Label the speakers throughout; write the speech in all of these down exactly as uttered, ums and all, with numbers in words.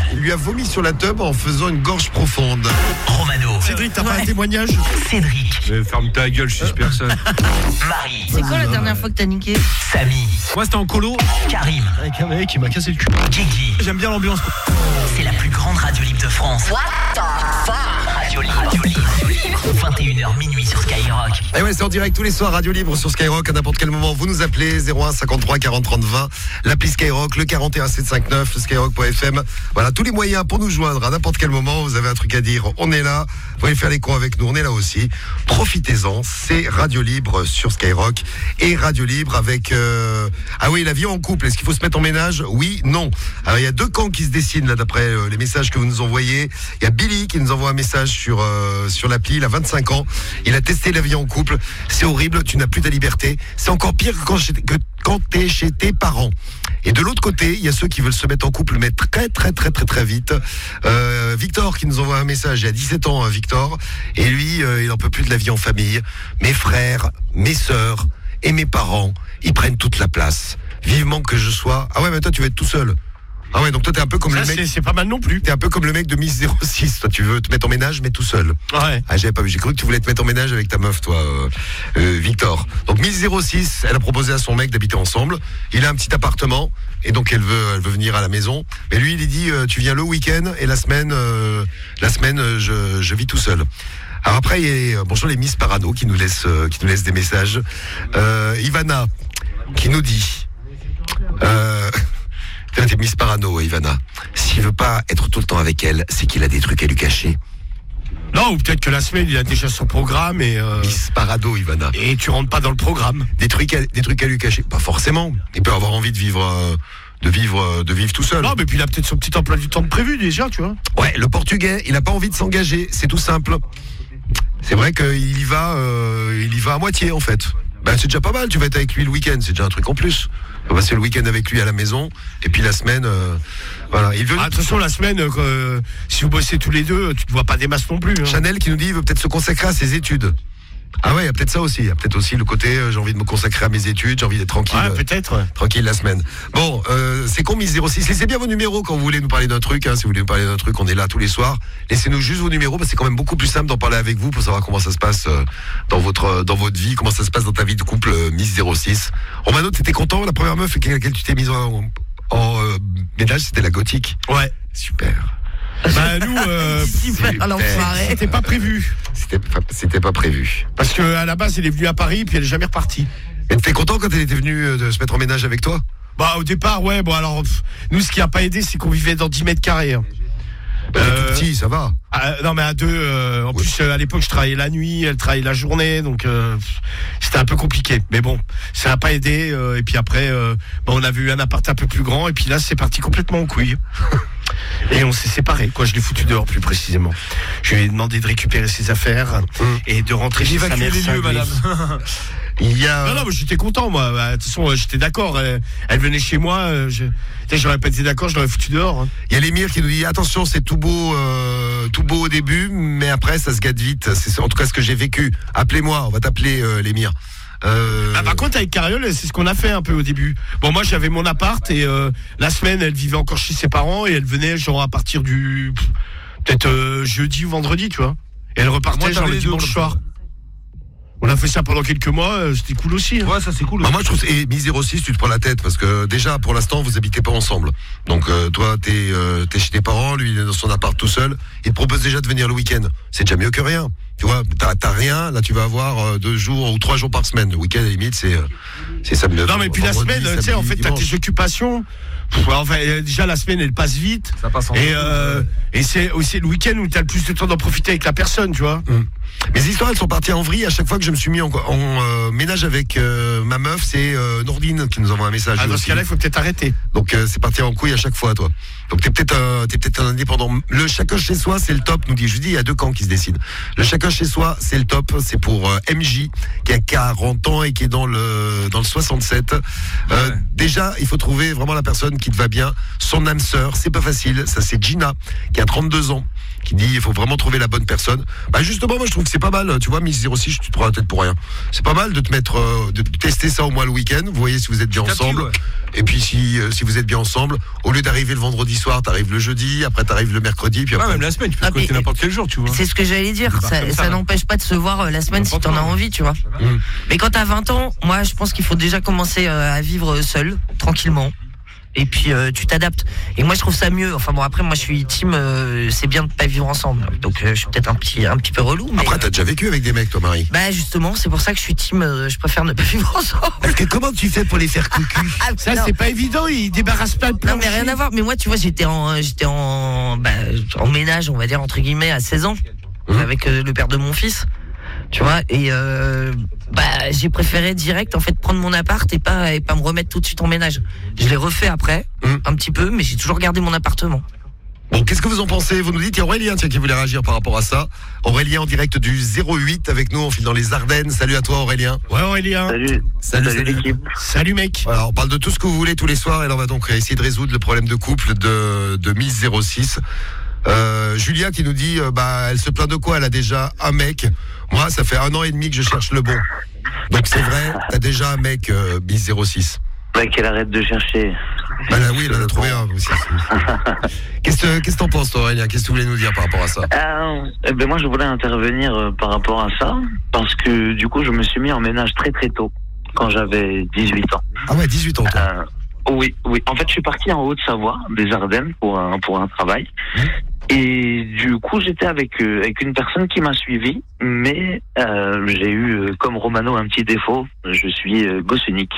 Speaker 1: Il lui a vomi sur la teub en faisant une gorge profonde.
Speaker 2: Romano.
Speaker 3: Cédric, t'as ouais. pas un témoignage?
Speaker 2: Cédric.
Speaker 4: Mais ferme ta gueule, je suis personne.
Speaker 2: Marie.
Speaker 5: C'est quoi la dernière fois que t'as niqué?
Speaker 2: Samy.
Speaker 4: Moi c'était en colo.
Speaker 2: Karim.
Speaker 3: Avec un mec qui m'a cassé le cul.
Speaker 2: Guigui.
Speaker 3: J'aime bien l'ambiance.
Speaker 2: C'est la plus grande radio libre de France. What the fuck? Radio Libre. Radio Libre. vingt et une heures minuit sur Skyrock.
Speaker 1: Et ouais, c'est en direct tous les soirs, Radio Libre sur Skyrock. À n'importe quel moment, vous nous appelez zéro un cinquante-trois quarante trente vingt. L'appli Skyrock, le quarante et un sept cent cinquante-neuf, le skyrock point f m. Voilà, tous les moyens pour nous joindre à n'importe quel moment. Vous avez un truc à dire, on est là. Vous pouvez faire les cons avec nous, on est là aussi. Profitez-en, c'est Radio Libre sur Skyrock. Et Radio Libre avec... Euh... Ah oui, la vie en couple, est-ce qu'il faut se mettre en ménage? Oui, non. Alors, il y a deux camps qui se dessinent là d'après euh, les messages que vous nous envoyez. Il y a Billy qui nous envoie un message sur, euh, sur l'appli, il a vingt-cinq ans. Il a testé la vie en couple. C'est horrible, tu n'as plus ta liberté. C'est encore pire que quand, que quand t'es chez tes parents. Et de l'autre côté, il y a ceux qui veulent se mettre en couple, mais très très très très très vite. Euh, Victor qui nous envoie un message, il a dix-sept ans, hein, Victor, et lui, euh, il n'en peut plus de la vie en famille. Mes frères, mes sœurs et mes parents, ils prennent toute la place. Vivement que je sois... Ah ouais, mais toi tu vas être tout seul. Ah ouais, donc toi t'es un peu comme
Speaker 3: ça,
Speaker 1: le mec...
Speaker 3: C'est, c'est pas mal non plus.
Speaker 1: T'es un peu comme le mec de Miss zéro six. Toi tu veux te mettre en ménage, mais tout seul.
Speaker 3: Ouais.
Speaker 1: Ah, j'avais pas vu. J'ai cru que tu voulais te mettre en ménage avec ta meuf, toi, euh, euh, Victor. Donc Miss zéro six, elle a proposé à son mec d'habiter ensemble. Il a un petit appartement et donc elle veut, elle veut venir à la maison. Mais lui, il lui dit, euh, tu viens le week-end et la semaine, euh, la semaine, euh, je, je vis tout seul. Alors après, il y a bonjour les Miss Parano qui nous laissent, euh, qui nous laissent des messages. Euh, Ivana qui nous dit. Euh, T'es Miss Parano, Ivana. S'il veut pas être tout le temps avec elle, c'est qu'il a des trucs à lui cacher.
Speaker 3: Non, ou peut-être que la semaine, il a déjà son programme et... Euh...
Speaker 1: Miss Parano, Ivana.
Speaker 3: Et tu rentres pas dans le programme.
Speaker 1: Des trucs à, des trucs à lui cacher. Pas forcément. Il peut avoir envie de vivre... Euh, de vivre, de vivre tout seul.
Speaker 3: Non, mais puis il a peut-être son petit emploi du temps de prévu déjà, tu vois.
Speaker 1: Ouais, le Portugais, il a pas envie de s'engager. C'est tout simple. C'est vrai qu'il y va, euh, il y va à moitié, en fait. Ben, c'est déjà pas mal, tu vas être avec lui le week-end, c'est déjà un truc en plus. On va passer le week-end avec lui à la maison, et puis la semaine, euh, voilà. Il veut.
Speaker 3: Ah, de toute façon, la semaine, euh, si vous bossez tous les deux, tu ne vois pas des masses non plus. Hein.
Speaker 1: Chanel qui nous dit, il veut peut-être se consacrer à ses études. Ah ouais, il y a peut-être ça aussi. Il y a peut-être aussi le côté, euh, j'ai envie de me consacrer à mes études, j'ai envie d'être tranquille.
Speaker 3: Ouais, peut-être.
Speaker 1: Euh, tranquille la semaine. Bon, euh, c'est con, Miss zéro six. Laissez bien vos numéros quand vous voulez nous parler d'un truc. Hein, si vous voulez nous parler d'un truc, on est là tous les soirs. Laissez-nous juste vos numéros, parce que c'est quand même beaucoup plus simple d'en parler avec vous pour savoir comment ça se passe euh, dans votre dans votre vie, comment ça se passe dans ta vie de couple, euh, Miss zéro six. Romano, t'étais content? La première meuf avec laquelle tu t'es mise en, en euh, ménage, c'était la gothique.
Speaker 3: Ouais.
Speaker 1: Super.
Speaker 3: Bah nous, euh, c'était pas prévu.
Speaker 1: C'était pas, c'était pas prévu.
Speaker 3: Parce que à la base, elle est venue à Paris, puis elle est jamais repartie.
Speaker 1: Et t'étais content quand elle était venue euh, de se mettre en ménage avec toi?
Speaker 3: Bah au départ, ouais. Bon alors, pff, nous, ce qui a pas aidé, c'est qu'on vivait dans dix mètres carrés. Hein.
Speaker 1: Bah, euh, tout petit, ça va.
Speaker 3: À, non mais à deux. Euh, en ouais. plus, euh, à l'époque, je travaillais la nuit, elle travaillait la journée, donc euh, c'était un peu compliqué. Mais bon, ça n'a pas aidé. Euh, et puis après, euh, bon, on avait eu un appart un peu plus grand, et puis là, c'est parti complètement en couille. Et on s'est séparés, quoi. Je l'ai foutu dehors, plus précisément. Je lui ai demandé de récupérer ses affaires mmh. et de rentrer chez sa mère.
Speaker 4: les lieux, madame.
Speaker 3: Il y a... Non, non, mais j'étais content, moi. De toute façon, j'étais d'accord. Elle, elle venait chez moi. Je... J'aurais pas été d'accord, je l'aurais foutu dehors. Hein.
Speaker 1: Il y a l'émir qui nous dit attention, c'est tout beau, euh, tout beau au début, mais après, ça se gâte vite. C'est en tout cas ce que j'ai vécu. Appelez-moi, on va t'appeler euh, l'émir. Euh...
Speaker 3: Ah, par contre, avec Cariole, c'est ce qu'on a fait un peu au début. Bon, moi, j'avais mon appart et euh, la semaine, elle vivait encore chez ses parents et elle venait genre à partir du peut-être euh, jeudi ou vendredi, tu vois. Et elle repartait moi, genre le dimanche soir. On a fait ça pendant quelques mois, euh, c'était cool aussi. Hein.
Speaker 4: Ouais, ça c'est cool.
Speaker 1: Bah, moi, je trouve et Miss zéro six, tu te prends la tête parce que déjà, pour l'instant, vous habitez pas ensemble. Donc, euh, toi, t'es, euh, t'es chez tes parents, lui, il est dans son appart tout seul. Il te propose déjà de venir le week-end. C'est déjà mieux que rien. Tu vois, t'as, t'as rien. Là, tu vas avoir euh, deux jours ou trois jours par semaine. Le week-end, à la limite, c'est, euh, c'est samedi.
Speaker 3: Non, mais puis la semaine, tu sais, en fait, dimanche. T'as tes occupations. Pff, enfin, déjà la semaine elle passe vite.
Speaker 4: Ça passe en
Speaker 3: et euh, et c'est aussi le week-end où t'as le plus de temps d'en profiter avec la personne, tu vois.
Speaker 1: Mmh. Mes histoires elles sont parties en vrille à chaque fois que je me suis mis en, en euh, ménage avec euh, ma meuf, c'est euh, Nordine qui nous envoie un message.
Speaker 3: Ah, dans ce cas-là, il faut peut-être arrêter.
Speaker 1: Donc euh, c'est parti en couille à chaque fois, toi. Donc t'es peut-être euh, t'es peut-être un indépendant. Le chacun chez soi, c'est le top. Nous dit, je dis, il y a deux camps qui se décident. Le chacun chez soi, c'est le top. C'est pour euh, M J qui a quarante ans et qui est dans le dans le soixante-sept. Euh, ouais. Déjà, il faut trouver vraiment la personne qui te va bien. Son âme sœur, c'est pas facile. Ça, c'est Gina qui a trente-deux ans. qui dit il faut vraiment trouver la bonne personne. Bah justement, moi je trouve que c'est pas mal. Tu vois, Miss zéro six, tu te prends la tête pour rien. C'est pas mal de te mettre, euh, de tester ça au moins le week-end. Vous voyez si vous êtes bien ensemble. Ouais. Et puis si euh, si vous êtes bien ensemble, au lieu d'arriver le vendredi soir, t'arrives le jeudi, après t'arrives le mercredi, puis après.
Speaker 4: Ouais, même la semaine, tu peux
Speaker 5: ah,
Speaker 4: te connecter n'importe quel jour, tu vois.
Speaker 5: C'est ce que j'allais dire. Ça, ça, ça n'empêche pas de se voir euh, la semaine si t'en as envie, tu vois. Mmh. Mais quand t'as vingt ans, moi je pense qu'il faut déjà commencer euh, à vivre seul, tranquillement. Et puis euh, tu t'adaptes. Et moi je trouve ça mieux. Enfin bon, après moi je suis team, euh, c'est bien de pas vivre ensemble. Donc euh, je suis peut-être un petit un petit peu relou. Mais
Speaker 1: après t'as déjà vécu avec des mecs, toi, Marie?
Speaker 5: Bah justement, c'est pour ça que je suis team. Euh, je préfère ne pas vivre ensemble.
Speaker 1: Parce que comment tu fais pour les faire cucu?
Speaker 3: ah, Ça non. C'est pas évident. Ils débarrassent pas le plan.
Speaker 5: Non mais rien à voir. Mais moi tu vois, j'étais en j'étais en bah, en ménage, on va dire entre guillemets, à seize ans mmh. avec euh, le père de mon fils. Tu vois, et euh, bah j'ai préféré direct en fait prendre mon appart et pas et pas me remettre tout de suite en ménage. Je l'ai refait après mmh. un petit peu, mais j'ai toujours gardé mon appartement.
Speaker 1: Bon, qu'est-ce que vous en pensez? Vous nous dites, il y a Aurélien tiens, qui voulait réagir par rapport à ça. Aurélien en direct du zéro huit avec nous, on file dans les Ardennes. Salut à toi Aurélien.
Speaker 3: Ouais Aurélien.
Speaker 6: Salut.
Speaker 1: Salut,
Speaker 6: salut, salut l'équipe.
Speaker 3: Salut mec.
Speaker 1: Alors on parle de tout ce que vous voulez tous les soirs et là on va donc essayer de résoudre le problème de couple de, de Miss zéro six. Euh, Julia qui nous dit euh, bah elle se plaint de quoi? Elle a déjà un mec. Moi ça fait un an et demi que je cherche le bon. Donc c'est vrai, t'as déjà un mec euh, Miss zéro six.
Speaker 6: Bah qu'elle arrête de chercher.
Speaker 1: Bah là oui, elle en a trouvé un aussi. Qu'est-ce que qu'est-ce que t'en penses toi Aurélien? Qu'est-ce que tu voulais nous dire par rapport à ça?
Speaker 6: euh, eh ben moi je voulais intervenir euh, par rapport à ça parce que du coup je me suis mis en ménage très très tôt quand j'avais dix-huit ans.
Speaker 1: Ah ouais, dix-huit ans toi. Euh,
Speaker 6: oui, oui. En fait je suis parti en Haute-Savoie, des Ardennes pour un pour un travail. Mmh. Et du coup, j'étais avec euh, avec une personne qui m'a suivi, mais euh, j'ai eu, euh, comme Romano, un petit défaut. Je suis euh, gosse unique.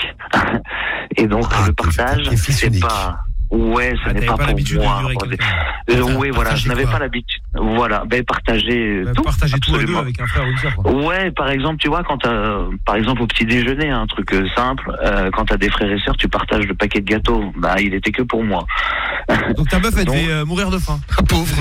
Speaker 6: Et donc, ah, le partage, c'est pas... Ouais, ce ah, n'est pas, pas pour moi. Euh, oui, voilà, je n'avais pas l'habitude. Voilà, ben partager
Speaker 4: ben,
Speaker 6: tout.
Speaker 4: Partager tout à deux avec un frère ou une sœur.
Speaker 6: Ouais, par exemple, tu vois, quand t'as, par exemple, au petit déjeuner, un truc simple, euh, quand t'as des frères et sœurs, tu partages le paquet de gâteaux. Bah, il était que pour moi.
Speaker 4: Donc ta meuf, elle Donc... devait euh, mourir de faim.
Speaker 1: Pauvre.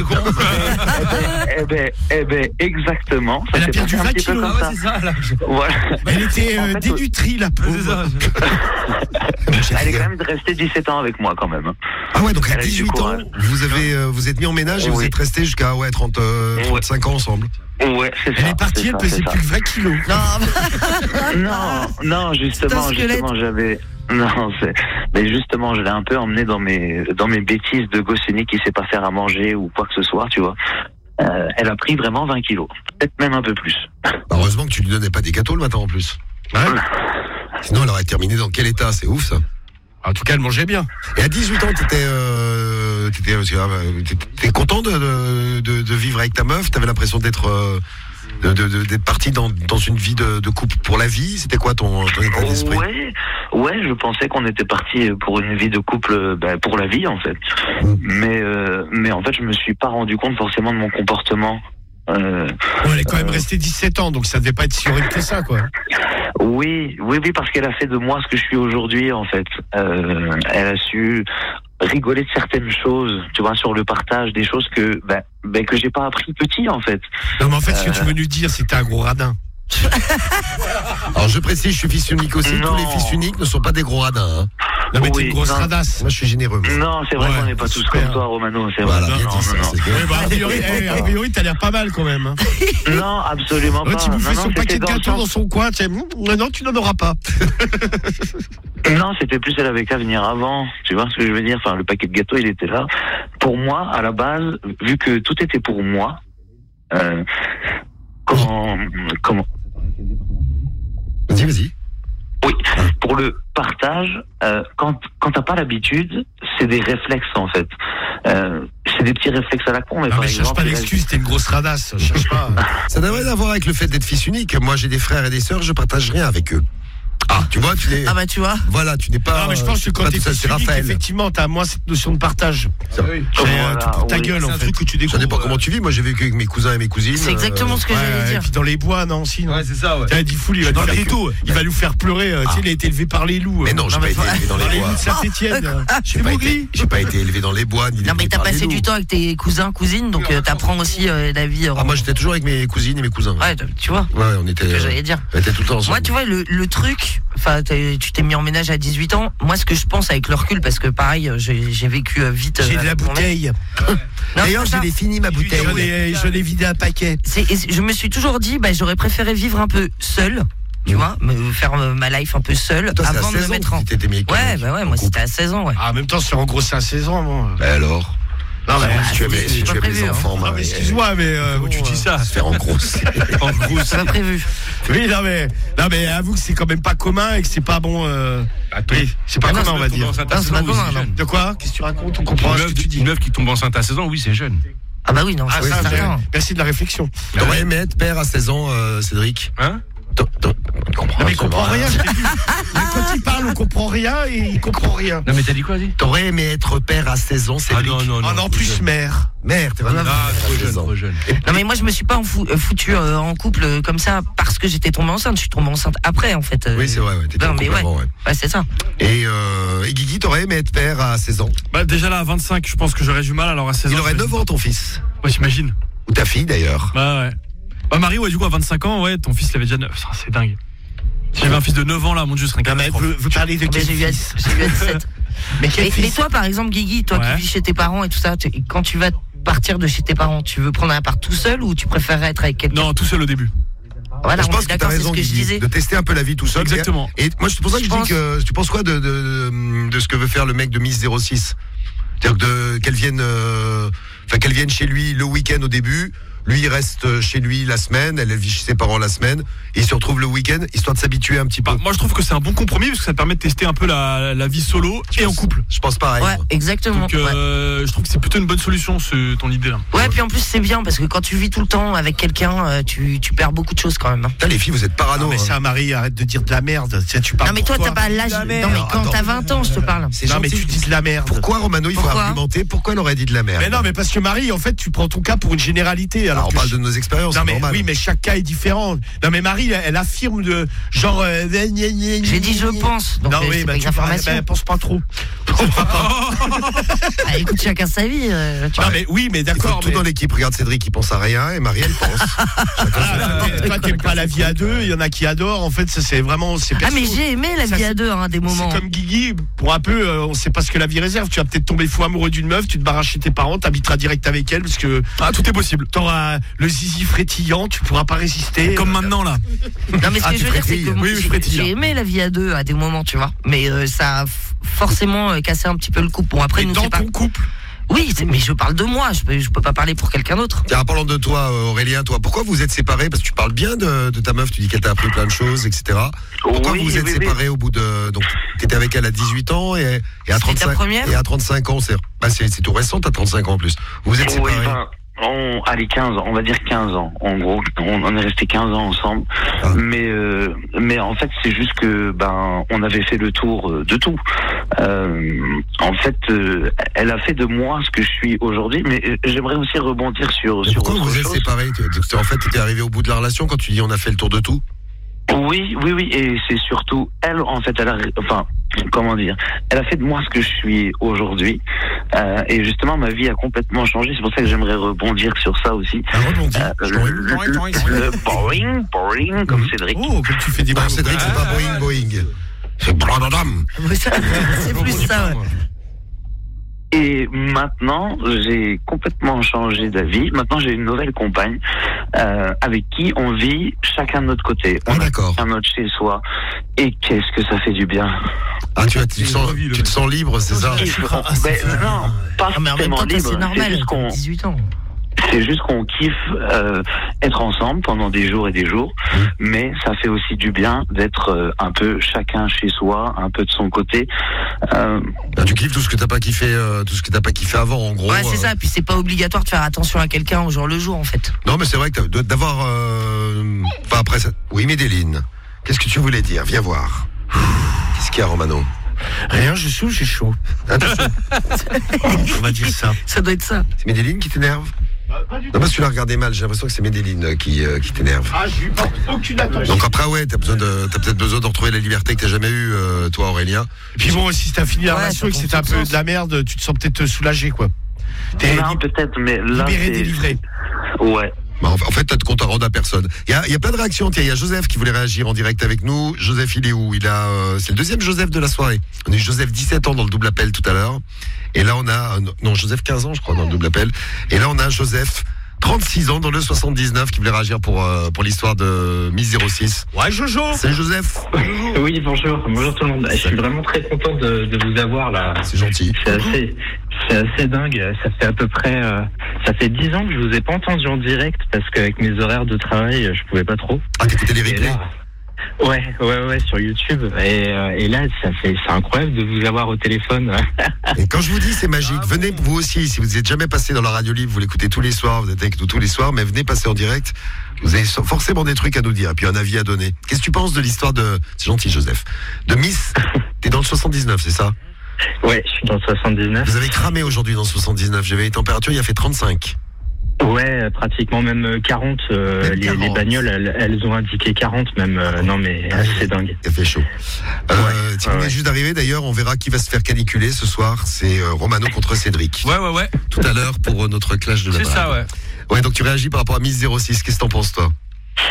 Speaker 6: eh ben, eh ben, exactement.
Speaker 3: Ça elle a perdu vingt kilos.
Speaker 6: Ah ouais, c'est ça. Là.
Speaker 3: Voilà. Elle était euh, dénutrie, la pauvre.
Speaker 6: Elle est quand même restée dix-sept ans avec moi, quand même.
Speaker 1: Ah ouais, donc à dix-huit ans, vous avez, euh, vous êtes mis en ménage et oui. vous êtes restés jusqu'à ouais, trente, euh, trente-cinq ans ensemble.
Speaker 6: Ouais, c'est ça.
Speaker 3: Elle est partie, elle pesait plus que vingt kilos.
Speaker 6: Non, non, non, justement, justement, j'avais. Non, c'est. Mais justement, je l'ai un peu emmené dans mes dans mes bêtises de gosse unique qui sait pas faire à manger ou quoi que ce soit, tu vois. Euh, elle a pris vraiment vingt kilos, peut-être même un peu plus.
Speaker 1: Heureusement que tu lui donnais pas des gâteaux le matin en plus. Ouais. Sinon, elle aurait terminé dans quel état? C'est ouf ça.
Speaker 3: En tout cas, elle mangeait bien.
Speaker 1: Et à dix-huit ans, t'étais, euh, t'étais, euh, t'étais content de, de, de vivre avec ta meuf? T'avais l'impression d'être, euh, de, de, d'être parti dans, dans une vie de, de couple pour la vie? C'était quoi ton, ton état d'esprit?
Speaker 6: Ouais, ouais, je pensais qu'on était parti pour une vie de couple, ben, pour la vie en fait. Mmh. Mais, euh, mais en fait, je me suis pas rendu compte forcément de mon comportement. Euh,
Speaker 3: ouais, elle est quand même euh, restée dix-sept ans, donc ça devait pas être si horrible que ça, quoi.
Speaker 6: Oui, oui, oui, parce qu'elle a fait de moi ce que je suis aujourd'hui, en fait. Euh, elle a su rigoler de certaines choses, tu vois, sur le partage, des choses que, ben, ben que j'ai pas appris petit, en fait.
Speaker 3: Non, mais en fait, ce que tu veux nous dire, c'est que t'es un gros radin.
Speaker 1: Alors je précise, je suis fils unique aussi. Non. Tous les fils uniques ne sont pas des gros radins. Hein.
Speaker 3: Non mais oui, t'es une grosse non. radasse.
Speaker 1: Moi je suis généreux. Moi.
Speaker 6: Non, c'est vrai ouais, qu'on n'est pas tous super. Comme toi, Romano. C'est
Speaker 1: voilà,
Speaker 6: vrai.
Speaker 1: Bien
Speaker 6: non,
Speaker 1: dit
Speaker 6: non,
Speaker 1: ça,
Speaker 6: non.
Speaker 1: C'est
Speaker 3: ouais, bah, a priori, hey, a priori t'as l'air pas mal quand même. Hein.
Speaker 6: Non, absolument pas.
Speaker 3: Ouais, tu bouffais son paquet de gâteaux dans son coin. Tu sais, non, tu n'en auras pas.
Speaker 6: Non, c'était plus elle avait qu'à venir avant. Tu vois ce que je veux dire? Enfin, le paquet de gâteaux, il était là. Pour moi, à la base, vu que tout était pour moi, euh, comment, comment.
Speaker 1: Vas-y, vas-y.
Speaker 6: Oui, pour le partage, euh, quand quand t'as pas l'habitude, c'est des réflexes en fait. Euh, c'est des petits réflexes à la con. Mais
Speaker 3: non,
Speaker 6: par
Speaker 3: mais
Speaker 6: exemple,
Speaker 3: cherche pas d'excuse, t'es une grosse radasse. Cherche pas.
Speaker 1: Ça n'a rien à voir avec le fait d'être fils unique. Moi, j'ai des frères et des sœurs, je partage rien avec eux. Ah, tu vois, tu n'es.
Speaker 5: Ah bah tu vois.
Speaker 1: Voilà, tu n'es pas.
Speaker 3: Non, mais je pense que quand t'es fils unique, effectivement, t'as moins cette notion de partage.
Speaker 1: C'est
Speaker 3: oui. voilà, tout pour ta oui. gueule, en fait.
Speaker 1: C'est un truc que tu découvres. Ça dépend euh... comment tu vis. Moi, j'ai vécu avec mes cousins et mes cousines.
Speaker 5: C'est exactement ce que
Speaker 3: ouais,
Speaker 5: j'allais
Speaker 3: ouais,
Speaker 5: dire.
Speaker 3: Et puis dans les bois, non, si. Non.
Speaker 4: Ouais, c'est ça, ouais.
Speaker 3: T'as dit fou, il va nous faire tout. Il va nous faire pleurer. Tu sais, il a été élevé par les loups.
Speaker 1: Mais non, j'ai pas été élevé dans les bois.
Speaker 3: Saint-Étienne.
Speaker 1: J'ai pas été. J'ai pas été élevé dans les bois.
Speaker 5: Non, mais t'as passé du temps avec tes cousins, cousines, donc t'apprends aussi la vie.
Speaker 1: Ah, moi, j'étais toujours avec mes cousines et mes cousins.
Speaker 5: Ouais, tu vois.
Speaker 1: Ouais, on était.
Speaker 5: C'est ce que j'allais dire.
Speaker 1: On était tout le temps ensemble.
Speaker 5: Moi, tu vois, le truc, enfin, t'es- tu t'es mis en ménage à dix-huit ans. Moi, ce que je pense avec le recul, parce que pareil, j'ai, j'ai vécu euh, vite.
Speaker 3: J'ai
Speaker 5: euh,
Speaker 3: de la
Speaker 5: avec mon mec.
Speaker 3: bouteille.
Speaker 5: Non,
Speaker 1: D'ailleurs,
Speaker 5: c'est
Speaker 1: je
Speaker 5: pas
Speaker 1: l'ai fini ma bouteille.
Speaker 3: Je l'ai, je l'ai vidé un paquet.
Speaker 5: C'est- et je me suis toujours dit, bah, j'aurais préféré vivre un peu seul, tu vois, me faire euh, ma life un peu seule
Speaker 1: Toi, c'est à
Speaker 5: avant de me
Speaker 1: seize ans
Speaker 5: mettre en.
Speaker 1: que tu t'étais mis avec ton
Speaker 5: Ouais,
Speaker 1: mec,
Speaker 5: bah ouais,
Speaker 1: en
Speaker 5: moi
Speaker 1: couple.
Speaker 5: c'était à seize ans, ouais.
Speaker 3: Ah, en même temps, c'est en gros, c'est à seize ans, moi.
Speaker 1: Bah alors.
Speaker 3: Non, mais,
Speaker 1: Si tu avais,
Speaker 5: c'est-
Speaker 1: si
Speaker 5: c'est
Speaker 1: tu
Speaker 5: pas
Speaker 1: avais
Speaker 5: prévu,
Speaker 1: des
Speaker 5: hein.
Speaker 1: enfants,
Speaker 3: non, mais
Speaker 1: Marie,
Speaker 3: excuse-moi, mais euh,
Speaker 4: Tu dis ça.
Speaker 1: se faire en grosse.
Speaker 3: En gros,
Speaker 5: C'est pas prévu.
Speaker 3: oui, non mais, non mais avoue que c'est quand même pas commun et que c'est pas bon. Euh... Oui, c'est pas
Speaker 5: Ah non,
Speaker 3: commun, on va
Speaker 4: Tomber
Speaker 3: dire.
Speaker 4: enceinte à
Speaker 5: Non,
Speaker 4: seize
Speaker 5: c'est
Speaker 4: ans,
Speaker 5: pas
Speaker 4: oui,
Speaker 5: commun,
Speaker 4: c'est
Speaker 5: non.
Speaker 4: jeune.
Speaker 3: De quoi? Qu'est-ce que tu racontes? On
Speaker 4: Une
Speaker 3: comprend ce
Speaker 4: meuf,
Speaker 3: que tu dis.
Speaker 4: une meuf qui tombe enceinte à seize ans, oui, c'est jeune.
Speaker 5: Ah bah oui, non,
Speaker 3: Ah,
Speaker 5: c'est
Speaker 3: ça,
Speaker 5: certain.
Speaker 3: mais- merci de la réflexion.
Speaker 1: T'aurais aimé être père à seize ans, euh, Cédric?
Speaker 4: Hein?
Speaker 1: T'en- t'en- On comprend
Speaker 3: Non, mais il comprend
Speaker 1: absolument
Speaker 3: rien, je t'ai dit. Mais quand il parle, on comprend rien et il comprend rien.
Speaker 4: Non, mais t'as dit quoi, dis?
Speaker 1: T'aurais aimé être père à seize ans, Cédric?
Speaker 4: Ah non, non,
Speaker 3: Oh non, plus mère.
Speaker 1: Mère, t'es vraiment
Speaker 4: Ah, trop
Speaker 1: à
Speaker 4: jeune,
Speaker 1: seize ans.
Speaker 4: trop jeune.
Speaker 5: Non mais moi je me suis pas en fou- euh, foutu euh, en couple euh, comme ça parce que j'étais tombée enceinte. Je suis tombée enceinte après en fait. euh.
Speaker 1: Oui, c'est vrai, ouais. T'étais
Speaker 5: Non
Speaker 1: en
Speaker 5: mais
Speaker 1: couple
Speaker 5: ouais,
Speaker 1: avant, ouais.
Speaker 5: ouais c'est ça.
Speaker 1: Et, euh, et Guigui, t'aurais aimé être père à seize ans?
Speaker 7: Bah déjà là à vingt-cinq, je pense que j'aurais du mal, alors à seize ans.
Speaker 1: Il aurait
Speaker 7: je-
Speaker 1: neuf ans, ton fils.
Speaker 7: Ouais, j'imagine.
Speaker 1: Ou ta fille, d'ailleurs.
Speaker 7: Bah ouais. Bah Marie, ouais, du coup à vingt-cinq ans, ouais, ton fils il avait déjà neuf. Ça, c'est dingue. Si j'avais un fils de neuf ans là, mon dieu, ce serait une
Speaker 3: Non, mais
Speaker 7: catastrophe.
Speaker 3: vous, vous parlez de
Speaker 5: Mais
Speaker 3: quel
Speaker 5: j'ai eu à,
Speaker 3: fils?
Speaker 5: j'ai eu à dix-sept.
Speaker 3: Mais quel
Speaker 5: Mais, mais
Speaker 3: fils?
Speaker 5: toi par exemple Guigui, toi
Speaker 7: Ouais.
Speaker 5: qui vis chez tes parents et tout ça, tu- quand tu vas partir de chez tes parents, tu veux prendre un appart tout seul ou tu préférerais être avec quelqu'un?
Speaker 7: Non, tout seul au début.
Speaker 5: Voilà,
Speaker 1: je
Speaker 5: on
Speaker 1: pense
Speaker 5: est
Speaker 1: que t'as
Speaker 5: d'accord, c'est
Speaker 1: raison,
Speaker 5: ce que je
Speaker 1: Guigui,
Speaker 5: disais.
Speaker 1: de tester un peu la vie tout seul.
Speaker 7: Exactement.
Speaker 1: Et moi, c'est pour ça que je,
Speaker 5: Je
Speaker 1: dis
Speaker 5: pense-
Speaker 1: que tu penses quoi de, de, de, de ce que veut faire le mec de Miss zéro six? C'est-à-dire que de- qu'elle vienne, euh, enfin qu'elle vienne chez lui le week-end au début. Lui, il reste chez lui la semaine, elle vit chez ses parents la semaine, et il se retrouve le week-end, histoire de s'habituer un petit peu.
Speaker 7: Bah, moi je trouve que c'est un bon compromis parce que ça te permet de tester un peu la, la vie solo et en couple.
Speaker 1: Je pense pareil.
Speaker 5: Ouais,
Speaker 1: moi.
Speaker 5: exactement.
Speaker 7: Donc euh, je trouve que c'est plutôt une bonne solution ce, ton idée là.
Speaker 5: Ouais. Ouais, puis en plus c'est bien parce que quand tu vis tout le temps avec quelqu'un, euh, tu, tu perds beaucoup de choses quand même. hein.
Speaker 1: Putain, les filles, vous êtes parano.
Speaker 3: Non, mais
Speaker 1: hein.
Speaker 3: ça, Marie, arrête de dire de la merde. Tiens, tu parles
Speaker 5: Non mais
Speaker 3: pour
Speaker 5: toi t'as pas l'âge.
Speaker 3: La
Speaker 5: Non
Speaker 3: merde.
Speaker 5: mais quand
Speaker 1: Attends.
Speaker 5: t'as vingt ans, je te parle.
Speaker 1: C'est
Speaker 3: Non, mais
Speaker 1: gentil.
Speaker 3: tu dis de la merde.
Speaker 1: Pourquoi, Romano, il faut
Speaker 5: Pourquoi
Speaker 1: argumenter? Pourquoi elle aurait dit de la merde?
Speaker 3: Mais non, mais parce que Marie, en fait, tu prends ton cas pour une généralité. Alors
Speaker 1: Alors, on
Speaker 3: que
Speaker 1: parle
Speaker 3: je-
Speaker 1: de nos expériences,
Speaker 3: Non
Speaker 1: c'est
Speaker 3: mais
Speaker 1: normal.
Speaker 3: oui, mais chaque cas est différent. Non mais Marie, elle, elle affirme de genre. euh, J'ai
Speaker 5: J'ai dit je pense, donc
Speaker 3: Non
Speaker 5: euh,
Speaker 3: oui,
Speaker 5: c'est
Speaker 3: bah,
Speaker 5: pas une
Speaker 3: tu
Speaker 5: information.
Speaker 3: bah, pense pas trop.
Speaker 5: Ah, écoute chacun sa vie. euh, tu
Speaker 3: Non
Speaker 5: vois.
Speaker 3: mais oui, mais
Speaker 1: Il faut
Speaker 3: d'accord.
Speaker 1: tout
Speaker 3: mais-
Speaker 1: dans l'équipe. Regarde Cédric, il pense à rien, et Marie, elle pense.
Speaker 3: Ah, t'es- toi, t'aimes pas la vie à deux. Il y en a qui adorent. En fait, ça c'est vraiment. C'est
Speaker 5: Ah
Speaker 3: perso.
Speaker 5: mais j'ai aimé la
Speaker 3: Ça,
Speaker 5: vie
Speaker 3: c'est-
Speaker 5: à deux hein, des moments.
Speaker 3: C'est comme Guigui, pour un peu, euh, on sait pas ce que la vie réserve. Tu vas peut-être tomber fou amoureux d'une meuf, tu te barras chez tes parents, t'habiteras direct avec elle parce que
Speaker 7: Ah tout est possible.
Speaker 3: t'auras le zizi frétillant, tu pourras pas résister.
Speaker 7: Comme maintenant là.
Speaker 5: Non mais ce
Speaker 1: Ah,
Speaker 5: que
Speaker 1: tu
Speaker 5: je veux dire c'est
Speaker 1: frétilles.
Speaker 5: que moi,
Speaker 7: Oui, je
Speaker 5: j'ai-
Speaker 7: frétille.
Speaker 5: j'ai aimé la vie à deux à des moments, tu vois. Mais euh, ça a f- forcément euh, cassé un petit peu le couple. Bon après
Speaker 3: Mais
Speaker 5: nous
Speaker 3: dans
Speaker 5: c'est pas.
Speaker 3: ton couple.
Speaker 5: Oui, c'est- mais je parle de moi. Je peux, je peux pas parler pour quelqu'un d'autre.
Speaker 1: Tiens, en parlant de toi, euh, Aurélien, toi, pourquoi vous êtes séparés? Parce que tu parles bien de, de ta meuf, tu dis qu'elle t'a appris plein de choses, et cetera. Pourquoi
Speaker 6: Oui,
Speaker 1: vous vous êtes
Speaker 6: oui, oui.
Speaker 1: séparés au bout de. Donc, t'étais avec elle à dix-huit ans et, et à
Speaker 5: C'était ta
Speaker 1: trente-cinq
Speaker 5: première
Speaker 1: et à trente-cinq ans, c'est bah, c'est c'est tout récent, t'as trente-cinq ans en plus. Vous vous êtes
Speaker 6: Oui,
Speaker 1: séparés.
Speaker 6: ben, on, allez, quinze ans, on va dire quinze ans. En gros, on, on est resté quinze ans ensemble.
Speaker 1: Ah.
Speaker 6: Mais, euh, mais en fait, c'est juste que, ben, on avait fait le tour euh, de tout. Euh, en fait, euh, elle a fait de moi ce que je suis aujourd'hui, mais euh, j'aimerais aussi rebondir sur,
Speaker 1: Mais
Speaker 6: sur
Speaker 1: pourquoi
Speaker 6: autre
Speaker 1: vous êtes
Speaker 6: chose.
Speaker 1: séparés? Tu- En fait, t'étais arrivé au bout de la relation quand tu dis on a fait le tour de tout?
Speaker 6: Oui, oui, oui, et c'est surtout elle, en fait, elle a, enfin, comment dire, elle a fait de moi ce que je suis aujourd'hui, euh, et justement, ma vie a complètement changé. C'est pour ça que j'aimerais rebondir sur ça aussi.
Speaker 1: Ah, rebondis.
Speaker 6: Euh,
Speaker 1: Je
Speaker 6: le,
Speaker 1: t'en-
Speaker 6: le- le boring, boring, comme Cédric.
Speaker 3: Oh, comme tu fais des
Speaker 1: Non,
Speaker 3: bons
Speaker 1: Cédric, c'est pas Boeing, Boeing. C'est Bradadam.
Speaker 5: Ouais, ça- C'est plus ça. ouais.
Speaker 6: Et maintenant, j'ai complètement changé d'avis. Maintenant, j'ai une nouvelle compagne euh, avec qui on vit chacun de notre côté.
Speaker 1: Ah,
Speaker 6: On a
Speaker 1: d'accord.
Speaker 6: chacun notre chez soi. Et qu'est-ce que ça fait du bien.
Speaker 1: Ah, tu, as- tu, te sens, tu te sens libre, c'est ça?
Speaker 6: Et on- ben, non, pas
Speaker 5: Ah, mais en même
Speaker 6: forcément
Speaker 5: temps, toi,
Speaker 6: libre.
Speaker 5: c'est
Speaker 6: C'est
Speaker 5: normal.
Speaker 6: juste
Speaker 5: T'as
Speaker 6: qu'on-
Speaker 5: dix-huit ans.
Speaker 6: C'est juste qu'on kiffe euh, être ensemble pendant des jours et des jours,
Speaker 1: Mmh.
Speaker 6: mais ça fait aussi du bien d'être euh, un peu chacun chez soi, un peu de son côté. Euh,
Speaker 1: Ah, tu kiffes tout ce que t'as pas kiffé, euh, tout ce que t'as pas kiffé avant, en gros.
Speaker 5: Ouais, c'est
Speaker 1: euh.
Speaker 5: ça. Puis c'est pas obligatoire de faire attention à quelqu'un au jour le jour, en fait.
Speaker 1: Non, mais c'est vrai que t'as- d'avoir. euh, Enfin, après ça. Oui, Médéline. Qu'est-ce que tu voulais dire? Viens voir. Qu'est-ce qu'il y a, Romano?
Speaker 3: Rien, je suis, j'ai chaud.
Speaker 1: Attention,
Speaker 3: On va dire ça.
Speaker 5: Ça doit être ça.
Speaker 1: c'est Médéline qui t'énerve? Non, parce que tu l'as regardé mal, j'ai l'impression que c'est Médéline euh, qui, euh, qui t'énerve.
Speaker 3: Ah, je lui porte aucune attention.
Speaker 1: Donc après, ouais, t'as besoin de, t'as peut-être besoin de retrouver la liberté que t'as jamais eue, euh, toi, Aurélien.
Speaker 3: Et puis bon, si t'as fini la
Speaker 5: Ouais,
Speaker 3: relation
Speaker 5: ça
Speaker 3: et que
Speaker 5: prend
Speaker 3: c'était un
Speaker 5: tout
Speaker 3: peu
Speaker 5: sens.
Speaker 3: de la merde, tu te sens peut-être soulagé, quoi. T'es
Speaker 6: non,
Speaker 3: li-
Speaker 6: peut-être, mais là,
Speaker 3: libéré,
Speaker 6: c'est-
Speaker 3: délivré.
Speaker 6: Ouais.
Speaker 1: Bah, en fait, t'as de compte à rendre à personne. Il y a, il y a plein de réactions. Tiens, il y a Joseph qui voulait réagir en direct avec nous. Joseph, il est où? Il a, euh, c'est le deuxième Joseph de la soirée. On a eu Joseph dix-sept ans dans le double appel tout à l'heure. Et là, on a, non, Joseph quinze ans, je crois, dans le double appel. Et là, on a Joseph trente-six ans dans le soixante-dix-neuf qui voulait réagir pour, euh, pour l'histoire de Miss zéro six.
Speaker 3: Ouais, Jojo.
Speaker 1: Salut Joseph.
Speaker 8: Oui, bonjour. Bonjour tout le monde. Je suis vraiment très content de, de vous avoir là.
Speaker 1: C'est gentil.
Speaker 8: C'est assez, c'est assez dingue. Ça fait à peu près, euh, ça fait dix ans que je vous ai pas entendu en direct parce qu'avec mes horaires de travail, je pouvais pas trop.
Speaker 1: Ah, t'écoutais les replays?
Speaker 8: Ouais, ouais, ouais, sur YouTube. Et, euh, et là, ça fait, c'est incroyable de vous avoir au téléphone.
Speaker 1: Et quand je vous dis c'est magique, venez vous aussi. Si vous n'êtes jamais passé dans la radio libre, vous l'écoutez tous les soirs, vous êtes avec nous tous les soirs, mais venez passer en direct. Vous avez forcément des trucs à nous dire et puis un avis à donner. Qu'est-ce que tu penses de l'histoire de, c'est gentil Joseph, de Miss? T'es dans le soixante-dix-neuf, c'est ça?
Speaker 8: Ouais, je suis dans le soixante-dix-neuf.
Speaker 1: Vous avez cramé aujourd'hui dans le soixante-dix-neuf. J'avais les températures, il a fait trente-cinq.
Speaker 8: Ouais, pratiquement même quarante. Euh,
Speaker 1: Même
Speaker 8: les,
Speaker 1: quarante.
Speaker 8: les bagnoles, elles, elles ont indiqué quarante même. Euh, non mais
Speaker 1: Ah,
Speaker 8: c'est dingue.
Speaker 1: Il a fait chaud. Euh,
Speaker 8: Ouais,
Speaker 1: tu
Speaker 8: ouais,
Speaker 1: venais
Speaker 8: ouais.
Speaker 1: juste d'arriver d'ailleurs, on verra qui va se faire caniculer ce soir. C'est euh, Romano contre Cédric.
Speaker 4: Ouais, ouais, ouais.
Speaker 1: Tout à l'heure pour euh, notre clash de la
Speaker 4: C'est
Speaker 1: brave.
Speaker 4: ça, ouais.
Speaker 1: Ouais, donc tu réagis par rapport à Miss zéro six. Qu'est-ce que t'en penses toi?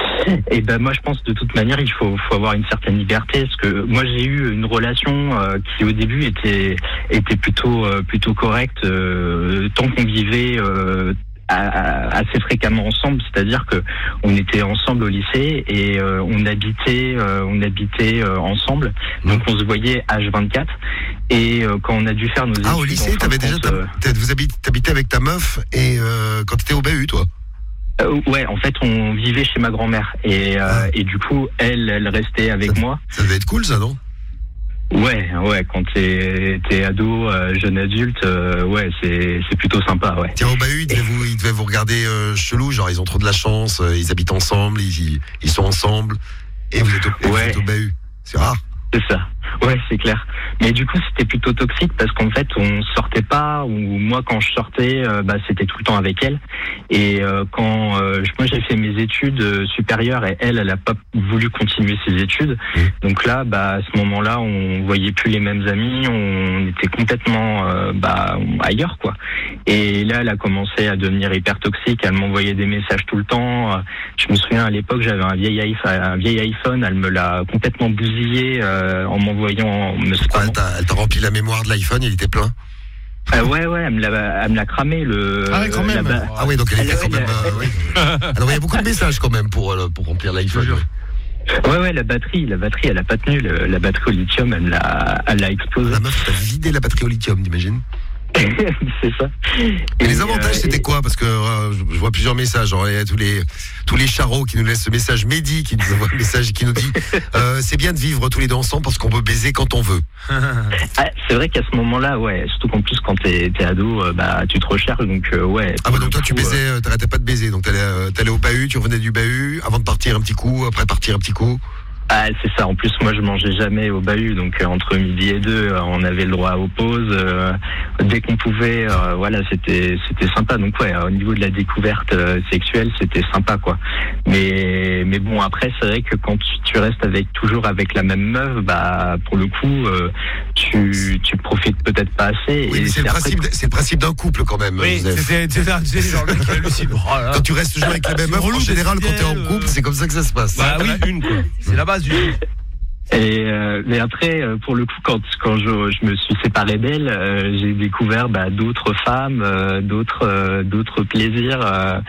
Speaker 8: Et ben moi je pense de toute manière il faut, faut avoir une certaine liberté parce que moi j'ai eu une relation euh, qui au début était était plutôt euh, plutôt correcte euh, tant qu'on vivait euh, à- à- assez fréquemment ensemble, c'est-à-dire que on était ensemble au lycée et euh, on habitait euh, on habitait euh, ensemble, donc on se voyait H vingt-quatre et euh, quand on a dû faire nos études
Speaker 1: Ah, au lycée,
Speaker 8: en fin
Speaker 1: t'avais
Speaker 8: de
Speaker 1: déjà
Speaker 8: compte,
Speaker 1: ta-
Speaker 8: euh,
Speaker 1: t'as- vous habite- t'habitais avec ta meuf et euh, quand t'étais au B U toi?
Speaker 8: euh, ouais, en fait on vivait chez ma grand-mère et euh,
Speaker 1: Ah.
Speaker 8: et du coup elle elle restait avec
Speaker 1: Ça-
Speaker 8: moi.
Speaker 1: Ça devait être cool ça, non?
Speaker 8: Ouais, ouais, quand t'es t'es ado, euh, jeune adulte, euh, ouais, c'est c'est plutôt sympa, ouais.
Speaker 1: Tiens, au B U, ils devaient vous, ils devaient vous regarder euh, chelou, genre ils ont trop de la chance, euh, ils habitent ensemble, ils, ils sont ensemble, et vous êtes au, et vous
Speaker 8: Ouais.
Speaker 1: êtes au B U. C'est rare.
Speaker 8: C'est ça. Ouais, c'est clair. Mais du coup, c'était plutôt toxique parce qu'en fait, on sortait pas. Ou moi, quand je sortais, euh, bah, c'était tout le temps avec elle. Et euh, quand euh, je- moi, j'ai fait mes études euh, supérieures et elle, elle a pas voulu continuer ses études.
Speaker 1: Mmh.
Speaker 8: Donc là, bah, à ce moment-là, on voyait plus les mêmes amis. On était complètement euh, bah, ailleurs, quoi. Et là, elle a commencé à devenir hyper toxique. Elle m'envoyait des messages tout le temps. Je me souviens à l'époque, j'avais un vieil iPhone. Un vieil iPhone. Elle me l'a complètement bousillé euh, en m'envoyant. Me
Speaker 1: Quoi,
Speaker 8: spammant.
Speaker 1: elle t'a elle t'a rempli la mémoire de l'iPhone, il était plein.
Speaker 8: Euh, ouais, ouais, elle me l'a, elle me l'a cramé le.
Speaker 3: Ah ouais, quand
Speaker 8: la
Speaker 3: même.
Speaker 8: ba-
Speaker 1: Ah oui, donc elle
Speaker 8: Elle-
Speaker 1: était quand
Speaker 8: elle-
Speaker 1: même. euh, oui. Alors il y a beaucoup de messages quand même pour, euh, pour remplir l'iPhone.
Speaker 4: Je te jure.
Speaker 8: Ouais, ouais, la batterie, la batterie, elle a pas tenu. le- la batterie au lithium, elle me l'a, elle l'a explosé.
Speaker 1: La meuf t'a vidé la batterie au lithium, t'imagines?
Speaker 8: C'est ça.
Speaker 1: Et les
Speaker 8: euh,
Speaker 1: avantages, c'était
Speaker 8: et-
Speaker 1: quoi? Parce que euh, je je vois plusieurs messages. Genre, il y a tous les tous les charros qui nous laissent ce message. Mehdi qui nous envoie un message qui nous dit euh, c'est bien de vivre tous les deux ensemble parce qu'on peut baiser quand on veut.
Speaker 8: Ah, c'est vrai qu'à ce moment-là, ouais, surtout qu'en plus quand t'es, t'es ado, euh, bah tu te recherches, donc euh, ouais.
Speaker 1: Ah bah
Speaker 8: pour
Speaker 1: donc
Speaker 8: le
Speaker 1: toi tu
Speaker 8: coup,
Speaker 1: baisais, euh, t'arrêtais pas de baiser. Donc t'allais euh, t'allais au bahut, tu revenais du bahut avant de partir un petit coup, après partir un petit coup.
Speaker 8: Ah, c'est ça. En plus, moi, je mangeais jamais au bahut, donc euh, entre midi et deux, euh, on avait le droit aux pauses. euh, dès qu'on pouvait, euh, voilà, c'était c'était sympa. Donc ouais, au niveau de la découverte euh, sexuelle, c'était sympa, quoi. Mais mais bon, après, c'est vrai que quand tu, tu restes avec toujours avec la même meuf, bah pour le coup, euh, tu tu profites peut-être pas assez.
Speaker 1: Oui,
Speaker 8: et
Speaker 1: mais c'est le
Speaker 8: après
Speaker 1: principe,
Speaker 8: que-
Speaker 1: d- c'est le principe d'un couple quand même.
Speaker 3: Oui,
Speaker 1: Joseph.
Speaker 3: c'est c'est ça, c'est genre le mec qui hallucine. Oh là là.
Speaker 1: Quand tu restes toujours avec la même meuf, en
Speaker 3: relou
Speaker 1: général,
Speaker 3: d'être
Speaker 1: quand t'es en
Speaker 3: fidèle,
Speaker 1: couple,
Speaker 3: euh.
Speaker 1: c'est comme ça que ça se passe.
Speaker 3: Bah oui, une quoi. C'est la base du truc.
Speaker 8: Et euh, mais après, euh, pour le coup, quand quand je, je me suis séparé d'elle, euh, j'ai découvert bah, d'autres femmes, euh, d'autres euh, d'autres plaisirs euh,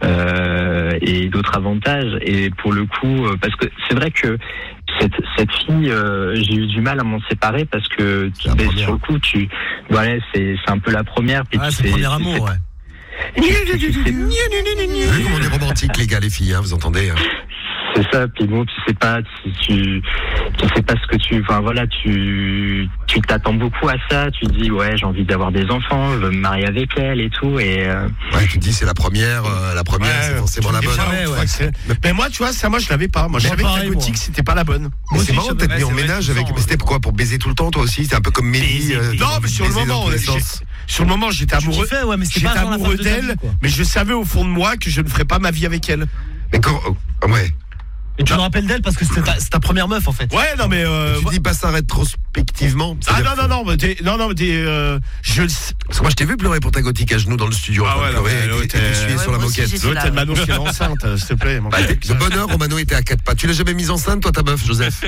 Speaker 8: euh, et d'autres avantages. Et pour le coup, euh, parce que c'est vrai que cette cette fille, euh, j'ai eu du mal à m'en séparer parce que
Speaker 1: C'est la
Speaker 8: ben,
Speaker 1: première.
Speaker 8: sur le coup, tu voilà, c'est c'est un peu la première. Puis
Speaker 9: Ah,
Speaker 8: tu
Speaker 9: c'est le
Speaker 8: sais-
Speaker 9: premier
Speaker 8: tu
Speaker 9: amour,
Speaker 8: sais-
Speaker 9: ouais.
Speaker 8: tu sais-
Speaker 1: Vous voyez comment on est romantique, les gars, les filles, hein, vous entendez hein.
Speaker 8: C'est ça, puis bon, tu sais pas, tu, tu, tu sais pas ce que tu, enfin voilà, tu, tu t'attends beaucoup à ça, tu dis ouais, j'ai envie d'avoir des enfants, je veux me marier avec elle et tout, et euh,
Speaker 1: Ouais, tu te dis c'est la première, euh, la première,
Speaker 3: Ouais,
Speaker 1: c'est forcément la
Speaker 3: tu me
Speaker 1: bonne.
Speaker 3: dis jamais, ouais. C'est- Mais moi, tu vois, ça, moi, je l'avais pas. Moi, je
Speaker 9: Moi,
Speaker 3: savais que la
Speaker 9: pareil,
Speaker 3: gothique,
Speaker 9: moi.
Speaker 3: c'était pas la bonne.
Speaker 1: Mais
Speaker 9: Moi
Speaker 1: c'est
Speaker 9: aussi,
Speaker 1: marrant
Speaker 9: je-
Speaker 1: d'être
Speaker 9: ouais,
Speaker 1: mis en
Speaker 9: c'est vrai,
Speaker 1: ménage
Speaker 9: tout le
Speaker 1: avec.
Speaker 9: temps,
Speaker 1: Mais c'était
Speaker 9: ouais.
Speaker 1: pourquoi? Pour baiser tout le temps, toi aussi? C'était un peu comme Mehdi.
Speaker 9: Baiser,
Speaker 1: euh,
Speaker 9: baiser.
Speaker 3: Non, mais sur le
Speaker 1: baiser dans
Speaker 3: moment,
Speaker 1: tous les
Speaker 3: j'ai-
Speaker 1: sens.
Speaker 3: sur le moment, j'étais
Speaker 9: Tu
Speaker 3: amoureux.
Speaker 9: kiffais, ouais, mais c'était
Speaker 3: J'étais
Speaker 9: pas dans la
Speaker 3: amoureux
Speaker 9: phase de ta
Speaker 3: d'elle,
Speaker 9: vie, quoi.
Speaker 3: mais je savais au fond de moi que je ne ferais pas ma vie avec elle.
Speaker 1: Mais quand. oh, ouais.
Speaker 9: Et tu me rappelles d'elle parce que c'était ta, c'est ta première meuf en fait.
Speaker 3: Ouais, non mais euh,
Speaker 1: Tu dis pas ça rétrospectivement.
Speaker 3: ah
Speaker 1: c'est-à-dire
Speaker 3: non non non, mais t'es, non non mais t'es, euh, je le sais.
Speaker 1: Parce que moi je t'ai vu pleurer pour ta gothique à genoux dans le studio.
Speaker 3: Ah
Speaker 1: en train de
Speaker 3: ouais, non,
Speaker 1: pleurer,
Speaker 3: mais
Speaker 1: et-
Speaker 3: l'autre,
Speaker 1: et tu
Speaker 3: euh,
Speaker 1: suivais
Speaker 5: ouais,
Speaker 1: sur la
Speaker 5: moi aussi,
Speaker 1: moquette.
Speaker 5: j'étais
Speaker 3: L'autre,
Speaker 5: là,
Speaker 3: elle
Speaker 5: ouais.
Speaker 3: m'annonce qu'elle est enceinte, s'il te plaît. mon
Speaker 1: Bah,
Speaker 3: gars.
Speaker 1: de bonheur, Romano était à quatre pattes. Tu l'as jamais mise enceinte, toi, ta meuf, Joseph?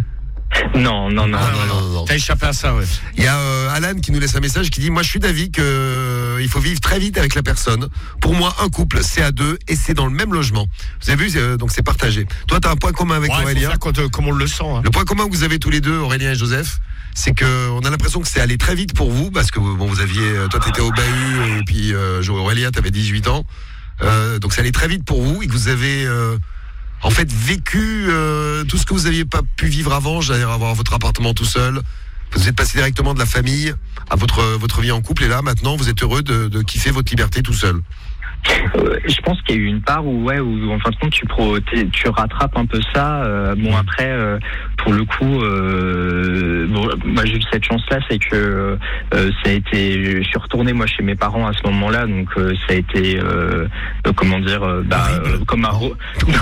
Speaker 8: Non, non, non.
Speaker 1: Ah, non, non, non, non.
Speaker 3: T'as échappé à ça, ouais.
Speaker 1: Il y a euh, Alan qui nous laisse un message qui dit: moi je suis d'avis que euh, il faut vivre très vite avec la personne. Pour moi, un couple c'est à deux et c'est dans le même logement. Vous avez vu, c'est, euh, donc c'est partagé. Toi t'as un point commun avec
Speaker 3: Ouais, faut
Speaker 1: Aurélien.
Speaker 3: faire quand, euh, comme on le sent. Hein.
Speaker 1: Le point commun que vous avez tous les deux, Aurélien et Joseph, c'est que on a l'impression que c'est allé très vite pour vous parce que bon, vous aviez, euh, toi t'étais au bahut et puis euh, Aurélien t'avais dix-huit ans, euh, donc ça allait très vite pour vous et que vous avez euh, en fait vécu euh, tout ce que vous aviez pas pu vivre avant, c'est-à-dire avoir votre appartement tout seul. Vous êtes passé directement de la famille à votre votre vie en couple et là maintenant vous êtes heureux de, de kiffer votre liberté tout seul.
Speaker 8: Euh, je pense qu'il y a eu une part où, ouais, où en fin de compte, tu, pro, tu rattrapes un peu ça. Euh, bon, après, euh, pour le coup, euh, bon, moi j'ai eu cette chance-là, c'est que euh, ça a été. Je suis retourné moi chez mes parents à ce moment-là, donc euh, ça a été, euh, euh, comment dire, euh, bah, euh, comme un. Re... non,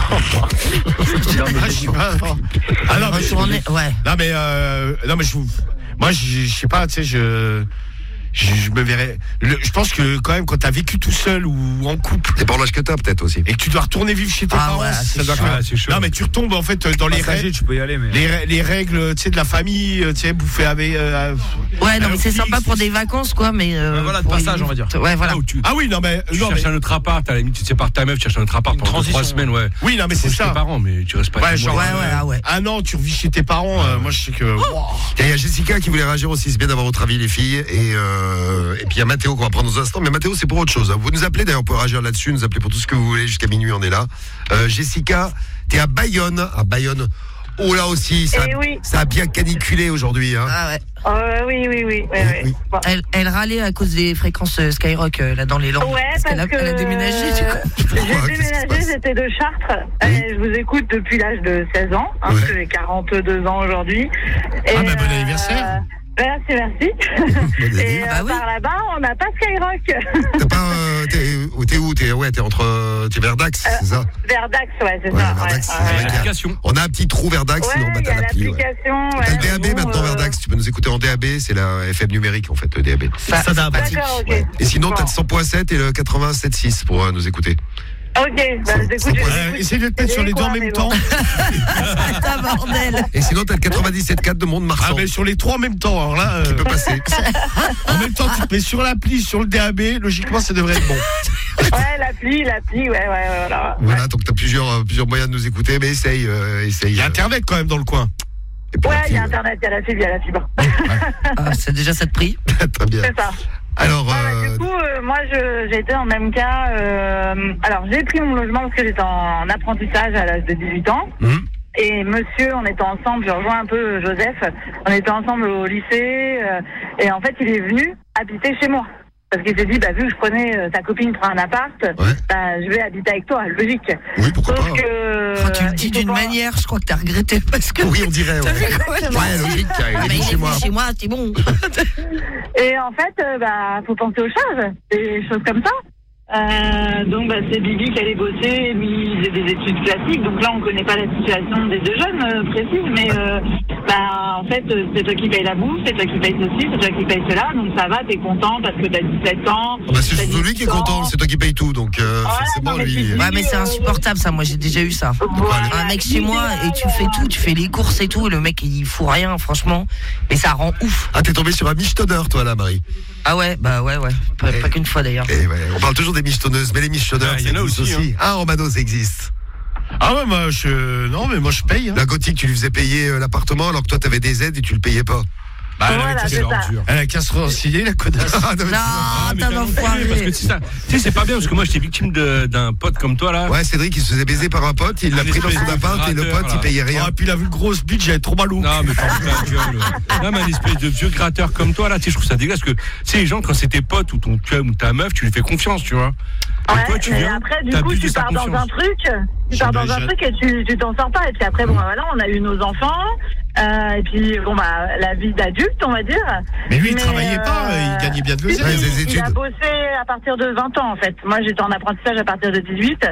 Speaker 8: non, mais
Speaker 3: Ah, je sais pas, non. Ah non, mais,
Speaker 5: Retourner, ouais.
Speaker 3: non mais euh, non mais je vous, moi je, je sais pas, tu sais, je, je, je me verrais. Le, je pense que quand même quand t'as vécu tout seul ou en couple
Speaker 1: C'est pour l'âge que t'as peut-être aussi.
Speaker 3: et que tu dois retourner vivre chez tes
Speaker 5: Ah
Speaker 3: parents,
Speaker 5: ouais,
Speaker 3: ça
Speaker 5: c'est
Speaker 3: doit
Speaker 5: chaud.
Speaker 3: quand même-
Speaker 4: Ah, c'est chaud.
Speaker 3: Non mais tu retombes en fait dans les
Speaker 4: Passager,
Speaker 3: règles,
Speaker 4: tu peux y aller, mais.
Speaker 3: les, rè- les règles, tu sais, de la famille, tu sais, bouffer avec. euh,
Speaker 5: Ouais, non, mais c'est
Speaker 3: euh,
Speaker 5: sympa pour des vacances, quoi, mais. euh,
Speaker 7: Ouais, voilà, de
Speaker 5: pour
Speaker 7: passage,
Speaker 5: une-
Speaker 7: on va dire.
Speaker 5: Ouais, voilà.
Speaker 4: Ah, où tu,
Speaker 3: Ah oui, non mais
Speaker 4: tu
Speaker 3: non,
Speaker 4: cherches
Speaker 3: mais-
Speaker 4: un autre appart, à la limite, tu te sépares de ta meuf, tu cherches un autre appart
Speaker 7: Une
Speaker 4: pendant deux, trois
Speaker 7: transition.
Speaker 4: semaines, ouais.
Speaker 3: oui, non mais c'est
Speaker 4: Chez tes
Speaker 3: ça.
Speaker 4: parents, mais tu restes pas
Speaker 3: Ouais,
Speaker 4: chez
Speaker 3: genre,
Speaker 4: moi.
Speaker 5: Ouais, ouais, ah ouais.
Speaker 3: Un an, tu revis chez tes parents. euh, moi, je sais que. Wow.
Speaker 1: Il y a Jessica qui voulait réagir aussi, c'est bien d'avoir votre avis les filles. Et, euh, et puis il y a Mathéo qu'on va prendre dans un instant. Mais Mathéo c'est pour autre chose. Vous nous appelez d'ailleurs, on peut réagir là-dessus, nous appeler pour tout ce que vous voulez, jusqu'à minuit on est là. Euh, Jessica, t'es à Bayonne. À Bayonne. Oh là aussi, ça,
Speaker 10: Eh
Speaker 1: a,
Speaker 10: oui.
Speaker 1: ça a bien caniculé aujourd'hui. Hein.
Speaker 5: Ah ouais.
Speaker 10: Euh, oui, oui, oui. oui,
Speaker 1: Oui.
Speaker 10: oui. Bon.
Speaker 5: Elle, elle râlait à cause des fréquences euh, Skyrock euh, là dans les Landes.
Speaker 10: Ouais,
Speaker 5: parce
Speaker 10: parce
Speaker 5: qu'elle a,
Speaker 10: que
Speaker 5: elle a déménagé, du coup.
Speaker 10: J'ai
Speaker 1: Pourquoi Qu'est-ce qui se
Speaker 10: déménagé,
Speaker 1: passe
Speaker 10: j'étais de Chartres.
Speaker 1: Oui.
Speaker 10: Et je vous écoute depuis l'âge de seize ans, hein,
Speaker 1: Ouais.
Speaker 10: parce que j'ai quarante-deux ans aujourd'hui. Et,
Speaker 3: Ah, bah, bon anniversaire.
Speaker 10: Merci, merci.
Speaker 1: Bonne
Speaker 10: Et
Speaker 1: année.
Speaker 10: euh,
Speaker 5: Bah oui.
Speaker 10: par là-bas, on n'a pas Skyrock.
Speaker 1: T'es pas, euh, t'es, où- t'es où T'es ouais, t'es entre, euh, t'es vers Dax, c'est ça.
Speaker 10: Vers Dax, ouais, c'est
Speaker 1: Ouais,
Speaker 10: ça.
Speaker 1: vers
Speaker 10: ouais,
Speaker 1: Dax,
Speaker 10: ouais,
Speaker 1: c'est
Speaker 10: ouais.
Speaker 1: vrai.
Speaker 4: L'application.
Speaker 1: On a un petit trou vers Dax, sinon
Speaker 10: Ouais,
Speaker 1: bah,
Speaker 10: il y
Speaker 1: t'as
Speaker 10: a
Speaker 1: l'appli. Ouais.
Speaker 10: l'application.
Speaker 1: T'as le
Speaker 10: ouais,
Speaker 1: D A B
Speaker 10: bon,
Speaker 1: maintenant vers
Speaker 10: euh,
Speaker 1: Dax. Tu peux nous écouter en D A B, c'est la F M numérique en fait, le D A B.
Speaker 5: Ça,
Speaker 9: Ça d'a-
Speaker 10: D'accord, ok.
Speaker 1: Ouais. Et sinon,
Speaker 10: Bon.
Speaker 1: t'as le cent point sept et le quatre-vingt-sept point six pour euh, nous écouter.
Speaker 10: Ok, bah,
Speaker 1: Sans-
Speaker 10: j'écoute,
Speaker 1: sans
Speaker 10: j'écoute.
Speaker 3: Euh, essaye de te mettre sur les deux en même temps.
Speaker 5: Ah, bordel.
Speaker 1: Et sinon, t'as le quatre-vingt-dix-sept point quatre de
Speaker 3: Ah,
Speaker 1: Mont-de-Marsan
Speaker 3: mais sur les trois en même temps. Alors là,
Speaker 1: qui
Speaker 3: euh,
Speaker 1: peut passer.
Speaker 3: en même temps, tu te mets sur l'appli, sur le D A B. Logiquement, ça devrait être bon.
Speaker 10: Ouais, l'appli, l'appli, ouais, ouais, ouais, voilà.
Speaker 1: Voilà, donc t'as plusieurs, euh, plusieurs moyens de nous écouter, mais essaye, euh, essaye.
Speaker 3: Il y a
Speaker 1: euh,
Speaker 3: Internet quand même dans le coin.
Speaker 1: et pour
Speaker 10: Ouais,
Speaker 1: la
Speaker 10: il y a
Speaker 1: fille,
Speaker 10: Internet, il y a la fibre, il y a la fibre.
Speaker 5: Ah, c'est déjà ça de prix.
Speaker 1: Très bien.
Speaker 10: C'est ça.
Speaker 1: Alors,
Speaker 10: Voilà,
Speaker 1: euh,
Speaker 10: du coup, euh, moi, je- j'étais en même cas. euh, alors, j'ai pris mon logement parce que j'étais en apprentissage à l'âge de dix-huit ans.
Speaker 1: hum,
Speaker 10: Et monsieur, on était ensemble, je rejoins un peu Joseph, on était ensemble au lycée. euh, et en fait, il est venu habiter chez moi. Parce qu'il s'est dit, bah, vu que je prenais euh, ta copine pour un appart,
Speaker 1: Ouais.
Speaker 10: bah, je vais habiter avec toi, logique.
Speaker 1: oui, pourquoi
Speaker 10: Sauf
Speaker 1: pas.
Speaker 10: que.
Speaker 5: Quand tu le dis
Speaker 10: il faut
Speaker 5: d'une
Speaker 10: pas-
Speaker 5: manière, je crois que t'as regretté parce que.
Speaker 1: Oui, on dirait.
Speaker 5: T'as
Speaker 1: Ouais,
Speaker 5: vu comment elle
Speaker 1: ouais logique, il
Speaker 5: Ah,
Speaker 1: est
Speaker 5: bah,
Speaker 1: venu
Speaker 5: il est
Speaker 1: chez moi.
Speaker 5: venu chez moi, c'est bon.
Speaker 10: Et en fait, euh, bah, faut penser aux charges, des choses comme ça. Euh, donc, bah, c'est Bibi qui allait bosser, lui, il faisait des études classiques. Donc là, on connaît pas la situation des deux jeunes euh, précises, mais euh, bah, en fait, euh, c'est toi qui paye la bouffe, c'est toi qui paye ceci, c'est toi qui paye cela. Donc ça va, t'es content parce que t'as dix-sept ans.
Speaker 1: Ah bah, c'est
Speaker 10: t'as
Speaker 1: surtout lui qui est
Speaker 10: dix-huit
Speaker 1: content,
Speaker 10: ans.
Speaker 1: c'est toi qui paye tout, donc euh,
Speaker 10: Ouais,
Speaker 1: forcément
Speaker 10: non, mais
Speaker 1: lui.
Speaker 10: tu
Speaker 1: il-
Speaker 10: dis-
Speaker 5: Ouais, mais c'est insupportable ça. Moi, j'ai déjà eu ça.
Speaker 10: Voilà.
Speaker 5: Un mec chez moi et tu fais tout, tu fais les courses et tout. Et le mec, il fout rien, franchement. Mais ça rend ouf.
Speaker 1: Ah, t'es tombé sur un michetonner, toi là, Marie.
Speaker 5: Ah ouais, bah ouais, ouais. Pas,
Speaker 1: Eh.
Speaker 5: pas qu'une fois d'ailleurs.
Speaker 1: Et ouais, on parle toujours des michetonneuses, mais les michetonneurs,
Speaker 4: Ouais,
Speaker 1: ça
Speaker 4: il y en a
Speaker 1: existe
Speaker 4: aussi,
Speaker 1: aussi. Ah, Romano, ça existe.
Speaker 3: Ah ouais, moi, je. Non, mais moi, je paye. Hein.
Speaker 1: La gothique, tu lui faisais payer euh, l'appartement alors que toi, t'avais des aides et tu le payais pas.
Speaker 3: Bah, elle
Speaker 10: Voilà,
Speaker 3: avait
Speaker 10: c'est
Speaker 3: qu'à-
Speaker 10: ça.
Speaker 3: Elle a qu'à se renseigner, la connasse.
Speaker 1: Ah, non, mais-
Speaker 5: Non,
Speaker 4: Ah, mais
Speaker 5: t'as
Speaker 4: t'as non plus, parce que
Speaker 5: enfoiré.
Speaker 4: c'est ça. Tu sais, c'est pas bien parce que moi j'étais victime de- d'un pote comme toi là.
Speaker 1: Ouais, Cédric, il se faisait baiser par un pote, il l'a
Speaker 4: Un
Speaker 1: pris dans son
Speaker 4: espèce de
Speaker 1: appart et le
Speaker 4: gratteur,
Speaker 1: pote, il
Speaker 4: là.
Speaker 1: payait rien.
Speaker 3: Ah, puis il a vu le gros bite, j'avais trop mal au cul.
Speaker 4: Non, mais ferme ta gueule. Non, mais un espèce de vieux gratteur comme toi là, tu sais, je trouve ça dégueulasse parce que, tu sais, les gens, quand c'est tes potes ou ton tueur ou ta meuf, tu lui fais confiance, tu vois. Et
Speaker 10: Ouais,
Speaker 4: toi, tu
Speaker 10: mais
Speaker 4: viens,
Speaker 10: après, du coup,
Speaker 4: t'abuses de
Speaker 10: tu
Speaker 4: sa
Speaker 10: pars dans
Speaker 4: confiance.
Speaker 10: un truc, tu pars dans un
Speaker 3: J'imagine.
Speaker 10: truc et tu tu t'en sors pas. Et puis après, bon, voilà, on a eu nos enfants. Euh, et puis, bon, bah, la vie d'adulte, on va dire.
Speaker 3: Mais lui, il
Speaker 10: Mais,
Speaker 3: travaillait pas,
Speaker 10: euh,
Speaker 3: il gagnait bien de
Speaker 10: si,
Speaker 3: l'oseille.
Speaker 1: Ouais,
Speaker 10: si,
Speaker 1: ses
Speaker 10: il
Speaker 1: études.
Speaker 10: a bossé à partir de vingt ans, en fait. Moi, j'étais en apprentissage à partir de dix-huit.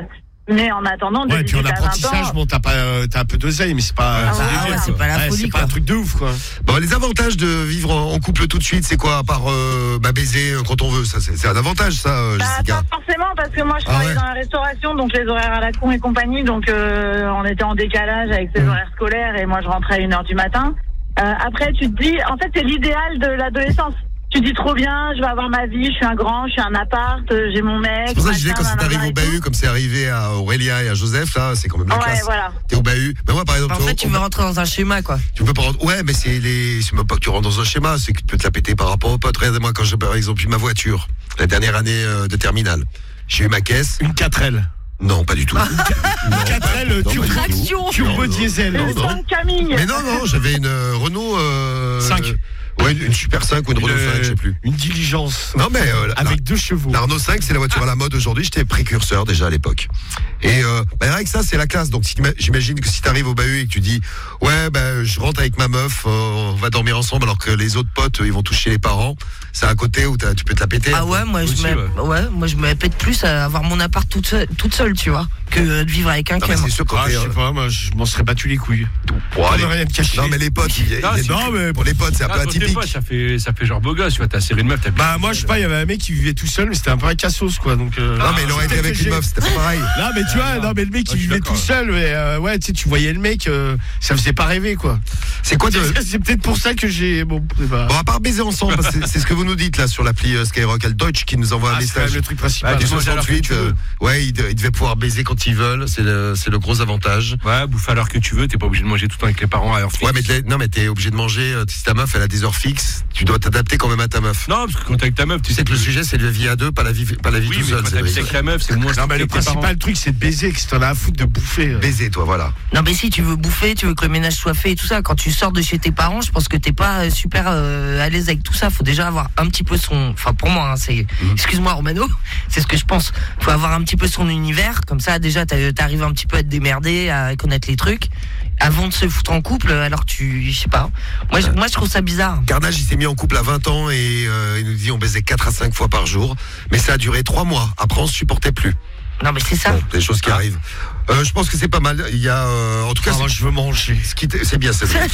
Speaker 10: Mais en attendant,
Speaker 3: Ouais,
Speaker 10: depuis
Speaker 3: puis en
Speaker 10: que t'as vingt
Speaker 3: apprentissage,
Speaker 10: ans,
Speaker 3: bon, t'as pas, euh, t'as un peu d'oseille, mais c'est pas.
Speaker 5: Ah
Speaker 3: c'est
Speaker 5: ouais,
Speaker 3: léger,
Speaker 5: ouais,
Speaker 3: quoi.
Speaker 5: c'est pas la folie,
Speaker 3: C'est pas
Speaker 5: quoi.
Speaker 3: un truc de ouf, quoi.
Speaker 1: Bon, les avantages de vivre en en couple tout de suite, c'est quoi? À part euh, bah, baiser euh, quand on veut, ça, c'est c'est un avantage, ça, euh,
Speaker 10: bah,
Speaker 1: Jessica.
Speaker 10: pas forcément, parce que moi je
Speaker 1: Ah
Speaker 10: travaille
Speaker 1: ouais.
Speaker 10: dans la restauration, donc les horaires à la con et compagnie, donc euh, on était en décalage avec ses horaires scolaires et moi je rentrais à une heure du matin. Euh, après, tu te dis, en fait, c'est l'idéal de l'adolescence. Tu te dis trop bien, je vais avoir ma vie, je suis un grand, je suis un appart, euh, j'ai mon mec.
Speaker 1: C'est pour ça que je disais, quand
Speaker 10: machin,
Speaker 1: c'est arrivé
Speaker 10: nanana
Speaker 1: au
Speaker 10: et tout.
Speaker 1: bahut, comme c'est arrivé à Aurélia et à Joseph, là, c'est quand même la
Speaker 10: Ouais,
Speaker 1: classe.
Speaker 10: voilà.
Speaker 1: T'es au bahut. Ben moi, par exemple,
Speaker 5: En
Speaker 1: toi,
Speaker 5: fait, tu
Speaker 1: on-
Speaker 5: veux rentrer dans un schéma, quoi.
Speaker 1: tu peux pas rentrer. Ouais, mais c'est les. C'est même pas que tu rentres dans un schéma, c'est que tu peux te la péter par rapport aux potes. Regardez-moi, quand j'ai par exemple eu ma voiture, la dernière année euh, de terminale, j'ai eu ma caisse.
Speaker 3: Une quatre L.
Speaker 1: Non, pas du tout.
Speaker 3: Une quatre L
Speaker 1: Non,
Speaker 3: turbo,
Speaker 1: pas du tout.
Speaker 5: Traction.
Speaker 3: turbo
Speaker 1: non.
Speaker 3: diesel.
Speaker 1: Non,
Speaker 10: Une
Speaker 1: non.
Speaker 10: grande Camille.
Speaker 1: Mais non, non, j'avais une euh, Renault. Euh,
Speaker 3: cinq.
Speaker 1: Ouais, une, une Super cinq ou une,
Speaker 3: Une,
Speaker 1: Renault cinq, je sais plus.
Speaker 3: Une diligence.
Speaker 1: Non, mais. euh, la-
Speaker 3: Avec deux chevaux.
Speaker 1: La Renault cinq, c'est la voiture à la mode aujourd'hui. J'étais précurseur déjà à l'époque. Et euh, bah, avec ça, c'est la classe. Donc si t'ima- j'imagine que si t'arrives au bahut et que tu dis, ouais, bah, je rentre avec ma meuf, euh, on va dormir ensemble, alors que les autres potes, ils vont toucher les parents. C'est un côté où t'as- tu peux te la péter.
Speaker 5: Ah ouais, moi je
Speaker 4: Aussi,
Speaker 5: me,
Speaker 4: ouais.
Speaker 5: ouais, moi je me pète plus à avoir mon appart toute seule, toute seule, tu vois, que euh, de vivre avec un
Speaker 1: Non, mais
Speaker 5: cam.
Speaker 1: c'est sûr quand
Speaker 3: Ah,
Speaker 1: t'es,
Speaker 3: je sais
Speaker 1: euh,
Speaker 3: pas, moi, je m'en serais battu les couilles.
Speaker 1: pour
Speaker 3: On
Speaker 1: aller-
Speaker 3: n'a rien de caché.
Speaker 1: Non, mais les potes, ils, ils-
Speaker 4: Non,
Speaker 1: ils-
Speaker 4: c'est-
Speaker 3: non, mais-
Speaker 1: pour les potes, c'est un
Speaker 4: Ah,
Speaker 1: peu
Speaker 4: quand t'es
Speaker 1: atypique.
Speaker 4: pote, ça fait, ça fait genre beau gosse, tu vois, t'as serré une meuf, t'as
Speaker 3: Bah, moi, je sais pas, il y avait un mec qui vivait tout seul, mais c'était un peu un cassos, quoi. Donc, euh,
Speaker 1: Non, mais il aurait été
Speaker 3: peut-être
Speaker 1: avec
Speaker 3: que
Speaker 1: une
Speaker 3: j'ai-
Speaker 1: meuf, c'était pas pareil.
Speaker 3: Non, mais tu vois, non, mais le mec qui
Speaker 4: Ouais, je suis
Speaker 3: vivait
Speaker 4: d'accord,
Speaker 3: tout seul, mais euh, ouais, tu sais, tu voyais le mec, euh, ça faisait pas rêver, quoi.
Speaker 1: C'est quoi de.
Speaker 3: C'est c'est peut-être pour ça que j'ai. Bon, c'est pas-
Speaker 1: Bon, à part baiser ensemble, parce que c'est c'est ce que vous nous dites là sur l'appli euh, Skyrock, il y a le Deutsch qui nous envoie un
Speaker 3: Ah, c'est quand même
Speaker 1: message.
Speaker 3: le truc principal.
Speaker 4: Bah,
Speaker 1: Du
Speaker 4: tu manges à l'heure que
Speaker 1: soixante-huit,
Speaker 4: tu veux.
Speaker 1: euh, ouais, ils, de- ils devaient pouvoir baiser quand ils veulent, c'est le, c'est le gros avantage.
Speaker 4: Ouais, bouffe à l'heure que tu veux, t'es pas obligé de manger tout le temps avec les parents à l'heure fixe.
Speaker 1: Ouais, mais t'es- non, mais t'es obligé de manger. euh, Si ta meuf, elle a des heures fixes, tu dois t'adapter quand même à ta meuf.
Speaker 4: Non, parce que quand t'es avec ta meuf, tu
Speaker 1: Tu sais que le sujet, c'est la vie à deux, pas la vie, pas la vie
Speaker 4: Oui,
Speaker 1: tout
Speaker 4: mais
Speaker 1: seul.
Speaker 4: quand
Speaker 1: c'est
Speaker 4: t'habites
Speaker 1: vrai.
Speaker 4: avec la meuf, c'est moins
Speaker 3: Non,
Speaker 4: strict
Speaker 3: mais le
Speaker 4: avec tes parents.
Speaker 3: principal truc, c'est de baiser, que si t'en as à foutre de bouffer. euh.
Speaker 1: Baiser, toi, voilà.
Speaker 5: Non, mais si tu veux bouffer, tu veux que le ménage soit fait et tout ça, quand tu sors de chez tes parents, je pense que t'es pas euh, super euh, à l'aise avec tout ça. Faut déjà avoir un petit peu son. Enfin, pour moi, hein, c'est. Excuse-moi, Romano, c'est ce que je pense. Faut avoir un petit peu son univers, comme ça, déjà, t'as- t'arrives un petit peu à te démerder, à connaître les trucs, avant de se foutre en couple, alors tu. Je sais pas. Moi, je, moi, je trouve ça bizarre.
Speaker 1: Carnage, il s'est mis en couple à vingt ans et euh, il nous dit on baisait quatre à cinq fois par jour. Mais ça a duré trois mois. Après, on se supportait plus.
Speaker 5: Non, mais c'est ça.
Speaker 1: Bon, des choses qui arrivent. Euh, je pense que c'est pas mal. Il y a, euh, en tout cas,
Speaker 3: Ah, moi,
Speaker 1: c'est-
Speaker 3: je veux manger.
Speaker 1: ce qui t- c'est bien, c'est vrai.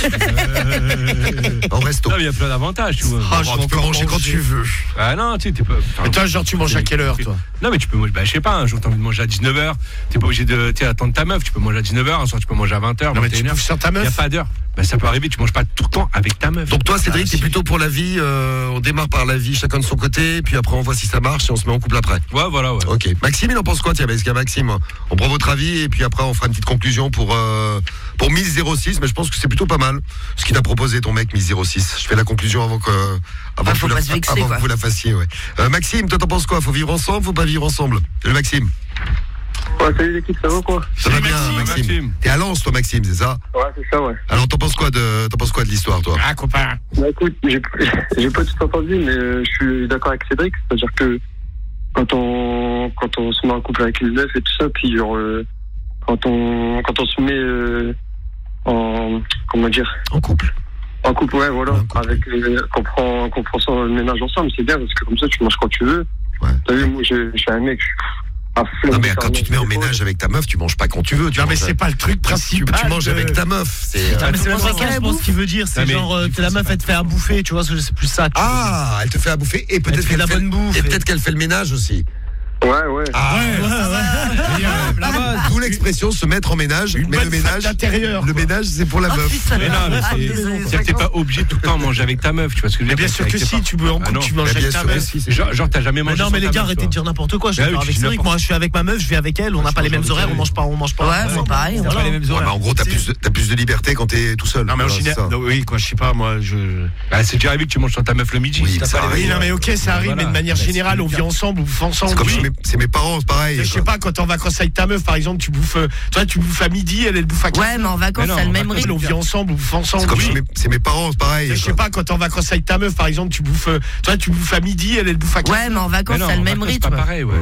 Speaker 1: En resto.
Speaker 4: Non, mais il y a plein d'avantages, tu vois.
Speaker 3: Ah,
Speaker 1: Bon,
Speaker 3: je
Speaker 1: tu
Speaker 3: vais
Speaker 1: peux
Speaker 3: encore
Speaker 1: manger quand
Speaker 3: manger.
Speaker 1: tu veux.
Speaker 4: Ah non, tu sais, t'es pas. enfin,
Speaker 3: Et toi, genre, tu manges à quelle heure, toi?
Speaker 4: Non, mais tu peux manger, bah, je sais pas, un jour t'as envie de manger à dix-neuf heures, t'es pas obligé de, tu sais, attendre ta meuf, tu peux manger à dix-neuf heures, un soir tu peux manger à vingt heures,
Speaker 3: Non, mais
Speaker 4: vingt et
Speaker 3: tu
Speaker 4: une heures.
Speaker 3: bouffes sur ta
Speaker 4: Il y a
Speaker 3: meuf.
Speaker 4: pas d'heure. Bah, ça peut arriver, tu manges pas tout le temps avec ta meuf.
Speaker 1: Donc toi, Cédric,
Speaker 3: Ah,
Speaker 1: t'es
Speaker 3: si.
Speaker 1: plutôt pour la vie. euh, on démarre par la vie, chacun de son côté, puis après on voit si ça marche et on se met en couple après.
Speaker 4: Ouais, voilà, ouais.
Speaker 1: Ok. Maxime, il en pense quoi? Tiens, parce qu'il y a Maxime. On prend votre avis et puis après on fera une petite conclusion pour euh, pour Miss zéro six. Mais je pense que c'est plutôt pas mal ce qu'il t'a proposé ton mec Miss zéro six. Je fais la conclusion avant que avant
Speaker 5: Ah,
Speaker 1: que
Speaker 5: faut
Speaker 1: vous
Speaker 5: pas
Speaker 1: la,
Speaker 5: se vexer,
Speaker 1: avant
Speaker 5: quoi.
Speaker 1: que vous la fassiez. Ouais. Euh, Maxime, toi t'en penses quoi? Faut vivre ensemble, faut pas vivre ensemble? Le Maxime.
Speaker 6: Ouais, salut l'équipe, ça va quoi?
Speaker 1: Ça va
Speaker 3: Salut,
Speaker 1: bien,
Speaker 3: Maxime.
Speaker 1: Maxime.
Speaker 4: Maxime.
Speaker 1: T'es à Lens, toi, Maxime, c'est ça?
Speaker 6: Ouais, c'est ça, ouais.
Speaker 1: Alors t'en penses quoi de t'en penses quoi de l'histoire, toi?
Speaker 3: Ah, copain.
Speaker 6: Bah écoute, j'ai j'ai pas tout entendu, mais euh, je suis d'accord avec Cédric, c'est-à-dire que quand on quand on se met en couple avec une meuf et tout ça, puis genre euh, quand on quand on se met euh, en comment dire
Speaker 1: En couple.
Speaker 6: en couple, ouais, voilà,
Speaker 1: En couple.
Speaker 6: avec euh, qu'on prend qu'on prend ça le ménage ensemble, c'est bien parce que comme ça tu manges quand tu veux.
Speaker 1: Ouais.
Speaker 6: T'as vu, moi je je suis un mec, je suis à fleur
Speaker 1: Non
Speaker 6: de
Speaker 1: mais quand tu te mets en
Speaker 6: faire
Speaker 1: ménage avec ta meuf, tu manges pas quand tu veux. Tu
Speaker 3: Non, mais
Speaker 1: manges-
Speaker 3: c'est pas le truc
Speaker 1: tu,
Speaker 3: principal.
Speaker 1: tu manges
Speaker 3: de-
Speaker 1: avec ta meuf. C'est
Speaker 9: Ah, mais c'est même
Speaker 5: Comment
Speaker 9: pas
Speaker 5: ça,
Speaker 9: ça,
Speaker 5: la
Speaker 9: je pense
Speaker 5: bouffe
Speaker 9: qu'il veut dire. C'est
Speaker 4: Non, mais
Speaker 9: genre, euh,
Speaker 4: il
Speaker 9: que
Speaker 4: faut
Speaker 9: la
Speaker 4: se
Speaker 9: meuf,
Speaker 4: faire
Speaker 9: elle te fait à bouffer, tu vois, c'est plus ça. tu vois.
Speaker 1: Ah, elle te fait à bouffer et peut-être
Speaker 9: te fait
Speaker 1: qu'elle
Speaker 9: de la
Speaker 1: fait
Speaker 9: bonne bouffe,
Speaker 1: et
Speaker 9: et-
Speaker 1: peut-être qu'elle fait le ménage aussi.
Speaker 6: Ouais, ouais.
Speaker 1: Ah,
Speaker 3: Ouais, ouais, ouais.
Speaker 1: là-bas, d'où l'expression se mettre en ménage.
Speaker 3: Une
Speaker 1: Mais
Speaker 3: bonne
Speaker 1: le ménage,
Speaker 3: femme d'intérieur,
Speaker 1: le
Speaker 3: quoi.
Speaker 1: ménage, c'est pour la
Speaker 5: Oh,
Speaker 1: meuf.
Speaker 5: putain,
Speaker 4: Mais non, mais
Speaker 5: ah,
Speaker 4: c'est,
Speaker 5: des années
Speaker 4: c'est-à-dire que t'es pas
Speaker 5: cinquante.
Speaker 4: obligé tout le temps de manger avec ta meuf, tu vois ce que je veux
Speaker 3: Mais
Speaker 4: dire.
Speaker 3: bien sûr
Speaker 4: Avec
Speaker 3: que
Speaker 4: tes
Speaker 3: si,
Speaker 4: parents.
Speaker 3: tu veux en
Speaker 4: Ah
Speaker 3: couple,
Speaker 4: non.
Speaker 3: tu manges
Speaker 1: Mais
Speaker 3: avec
Speaker 1: bien
Speaker 3: ta
Speaker 1: sûr
Speaker 3: meuf.
Speaker 1: aussi, c'est
Speaker 4: Genre, genre, t'as jamais
Speaker 9: Mais
Speaker 4: mangé
Speaker 9: non,
Speaker 4: sans
Speaker 9: mais les
Speaker 4: ta
Speaker 9: gars,
Speaker 4: meuf,
Speaker 9: arrêtez
Speaker 4: toi.
Speaker 9: de dire n'importe quoi. Je suis
Speaker 4: Bah oui,
Speaker 9: d'accord
Speaker 4: tu
Speaker 9: avec
Speaker 4: dis
Speaker 9: Cédric.
Speaker 4: n'importe
Speaker 9: Moi, je suis avec ma meuf, je vais avec elle. On n'a pas les mêmes horaires, on mange pas, on mange pas.
Speaker 5: Ouais, c'est pareil.
Speaker 9: Voilà.
Speaker 7: Pas les mêmes
Speaker 1: Ouais,
Speaker 7: horaires.
Speaker 1: bah, en gros, t'as plus, de, t'as plus de liberté quand t'es tout seul.
Speaker 3: Non, mais en
Speaker 1: Voilà,
Speaker 3: général,
Speaker 1: c'est ça.
Speaker 3: non, oui, quoi, je sais pas, moi, je.
Speaker 4: Bah, c'est déjà arrivé que tu manges sans ta meuf le midi.
Speaker 1: Oui,
Speaker 4: si t'as
Speaker 1: ça
Speaker 4: pas les
Speaker 1: arrive.
Speaker 3: Oui,
Speaker 4: mêmes
Speaker 3: non, mais ok, ça arrive,
Speaker 4: Voilà.
Speaker 3: mais de manière
Speaker 4: Bah, c'est
Speaker 3: générale, on
Speaker 4: le
Speaker 3: vit
Speaker 4: cas.
Speaker 3: ensemble, on bouffe ensemble.
Speaker 1: C'est comme
Speaker 3: Oui.
Speaker 1: chez mes, c'est mes parents, c'est pareil.
Speaker 3: Je sais pas, quand t'es en vacances avec ta meuf, par exemple, tu bouffes, euh, toi, tu bouffes à midi, elle, elle bouffe à quinze
Speaker 5: Ouais, mais en vacances,
Speaker 4: Mais non,
Speaker 5: ça a le
Speaker 4: en
Speaker 5: même
Speaker 4: vacances,
Speaker 5: rythme.
Speaker 3: on vit ensemble, on bouffe ensemble.
Speaker 1: C'est comme
Speaker 3: Oui.
Speaker 1: chez mes, c'est mes parents, c'est pareil.
Speaker 3: Je sais pas, quand t'es en vacances avec ta meuf, par exemple, tu bouffes, euh, toi, tu bouffes à midi, elle, elle bouffe à quinze
Speaker 5: Ouais, mais en
Speaker 4: Mais
Speaker 5: vacances,
Speaker 4: non,
Speaker 5: ça a le
Speaker 4: en
Speaker 5: même
Speaker 4: vacances, c'est
Speaker 5: rythme.
Speaker 4: pas pareil, ouais.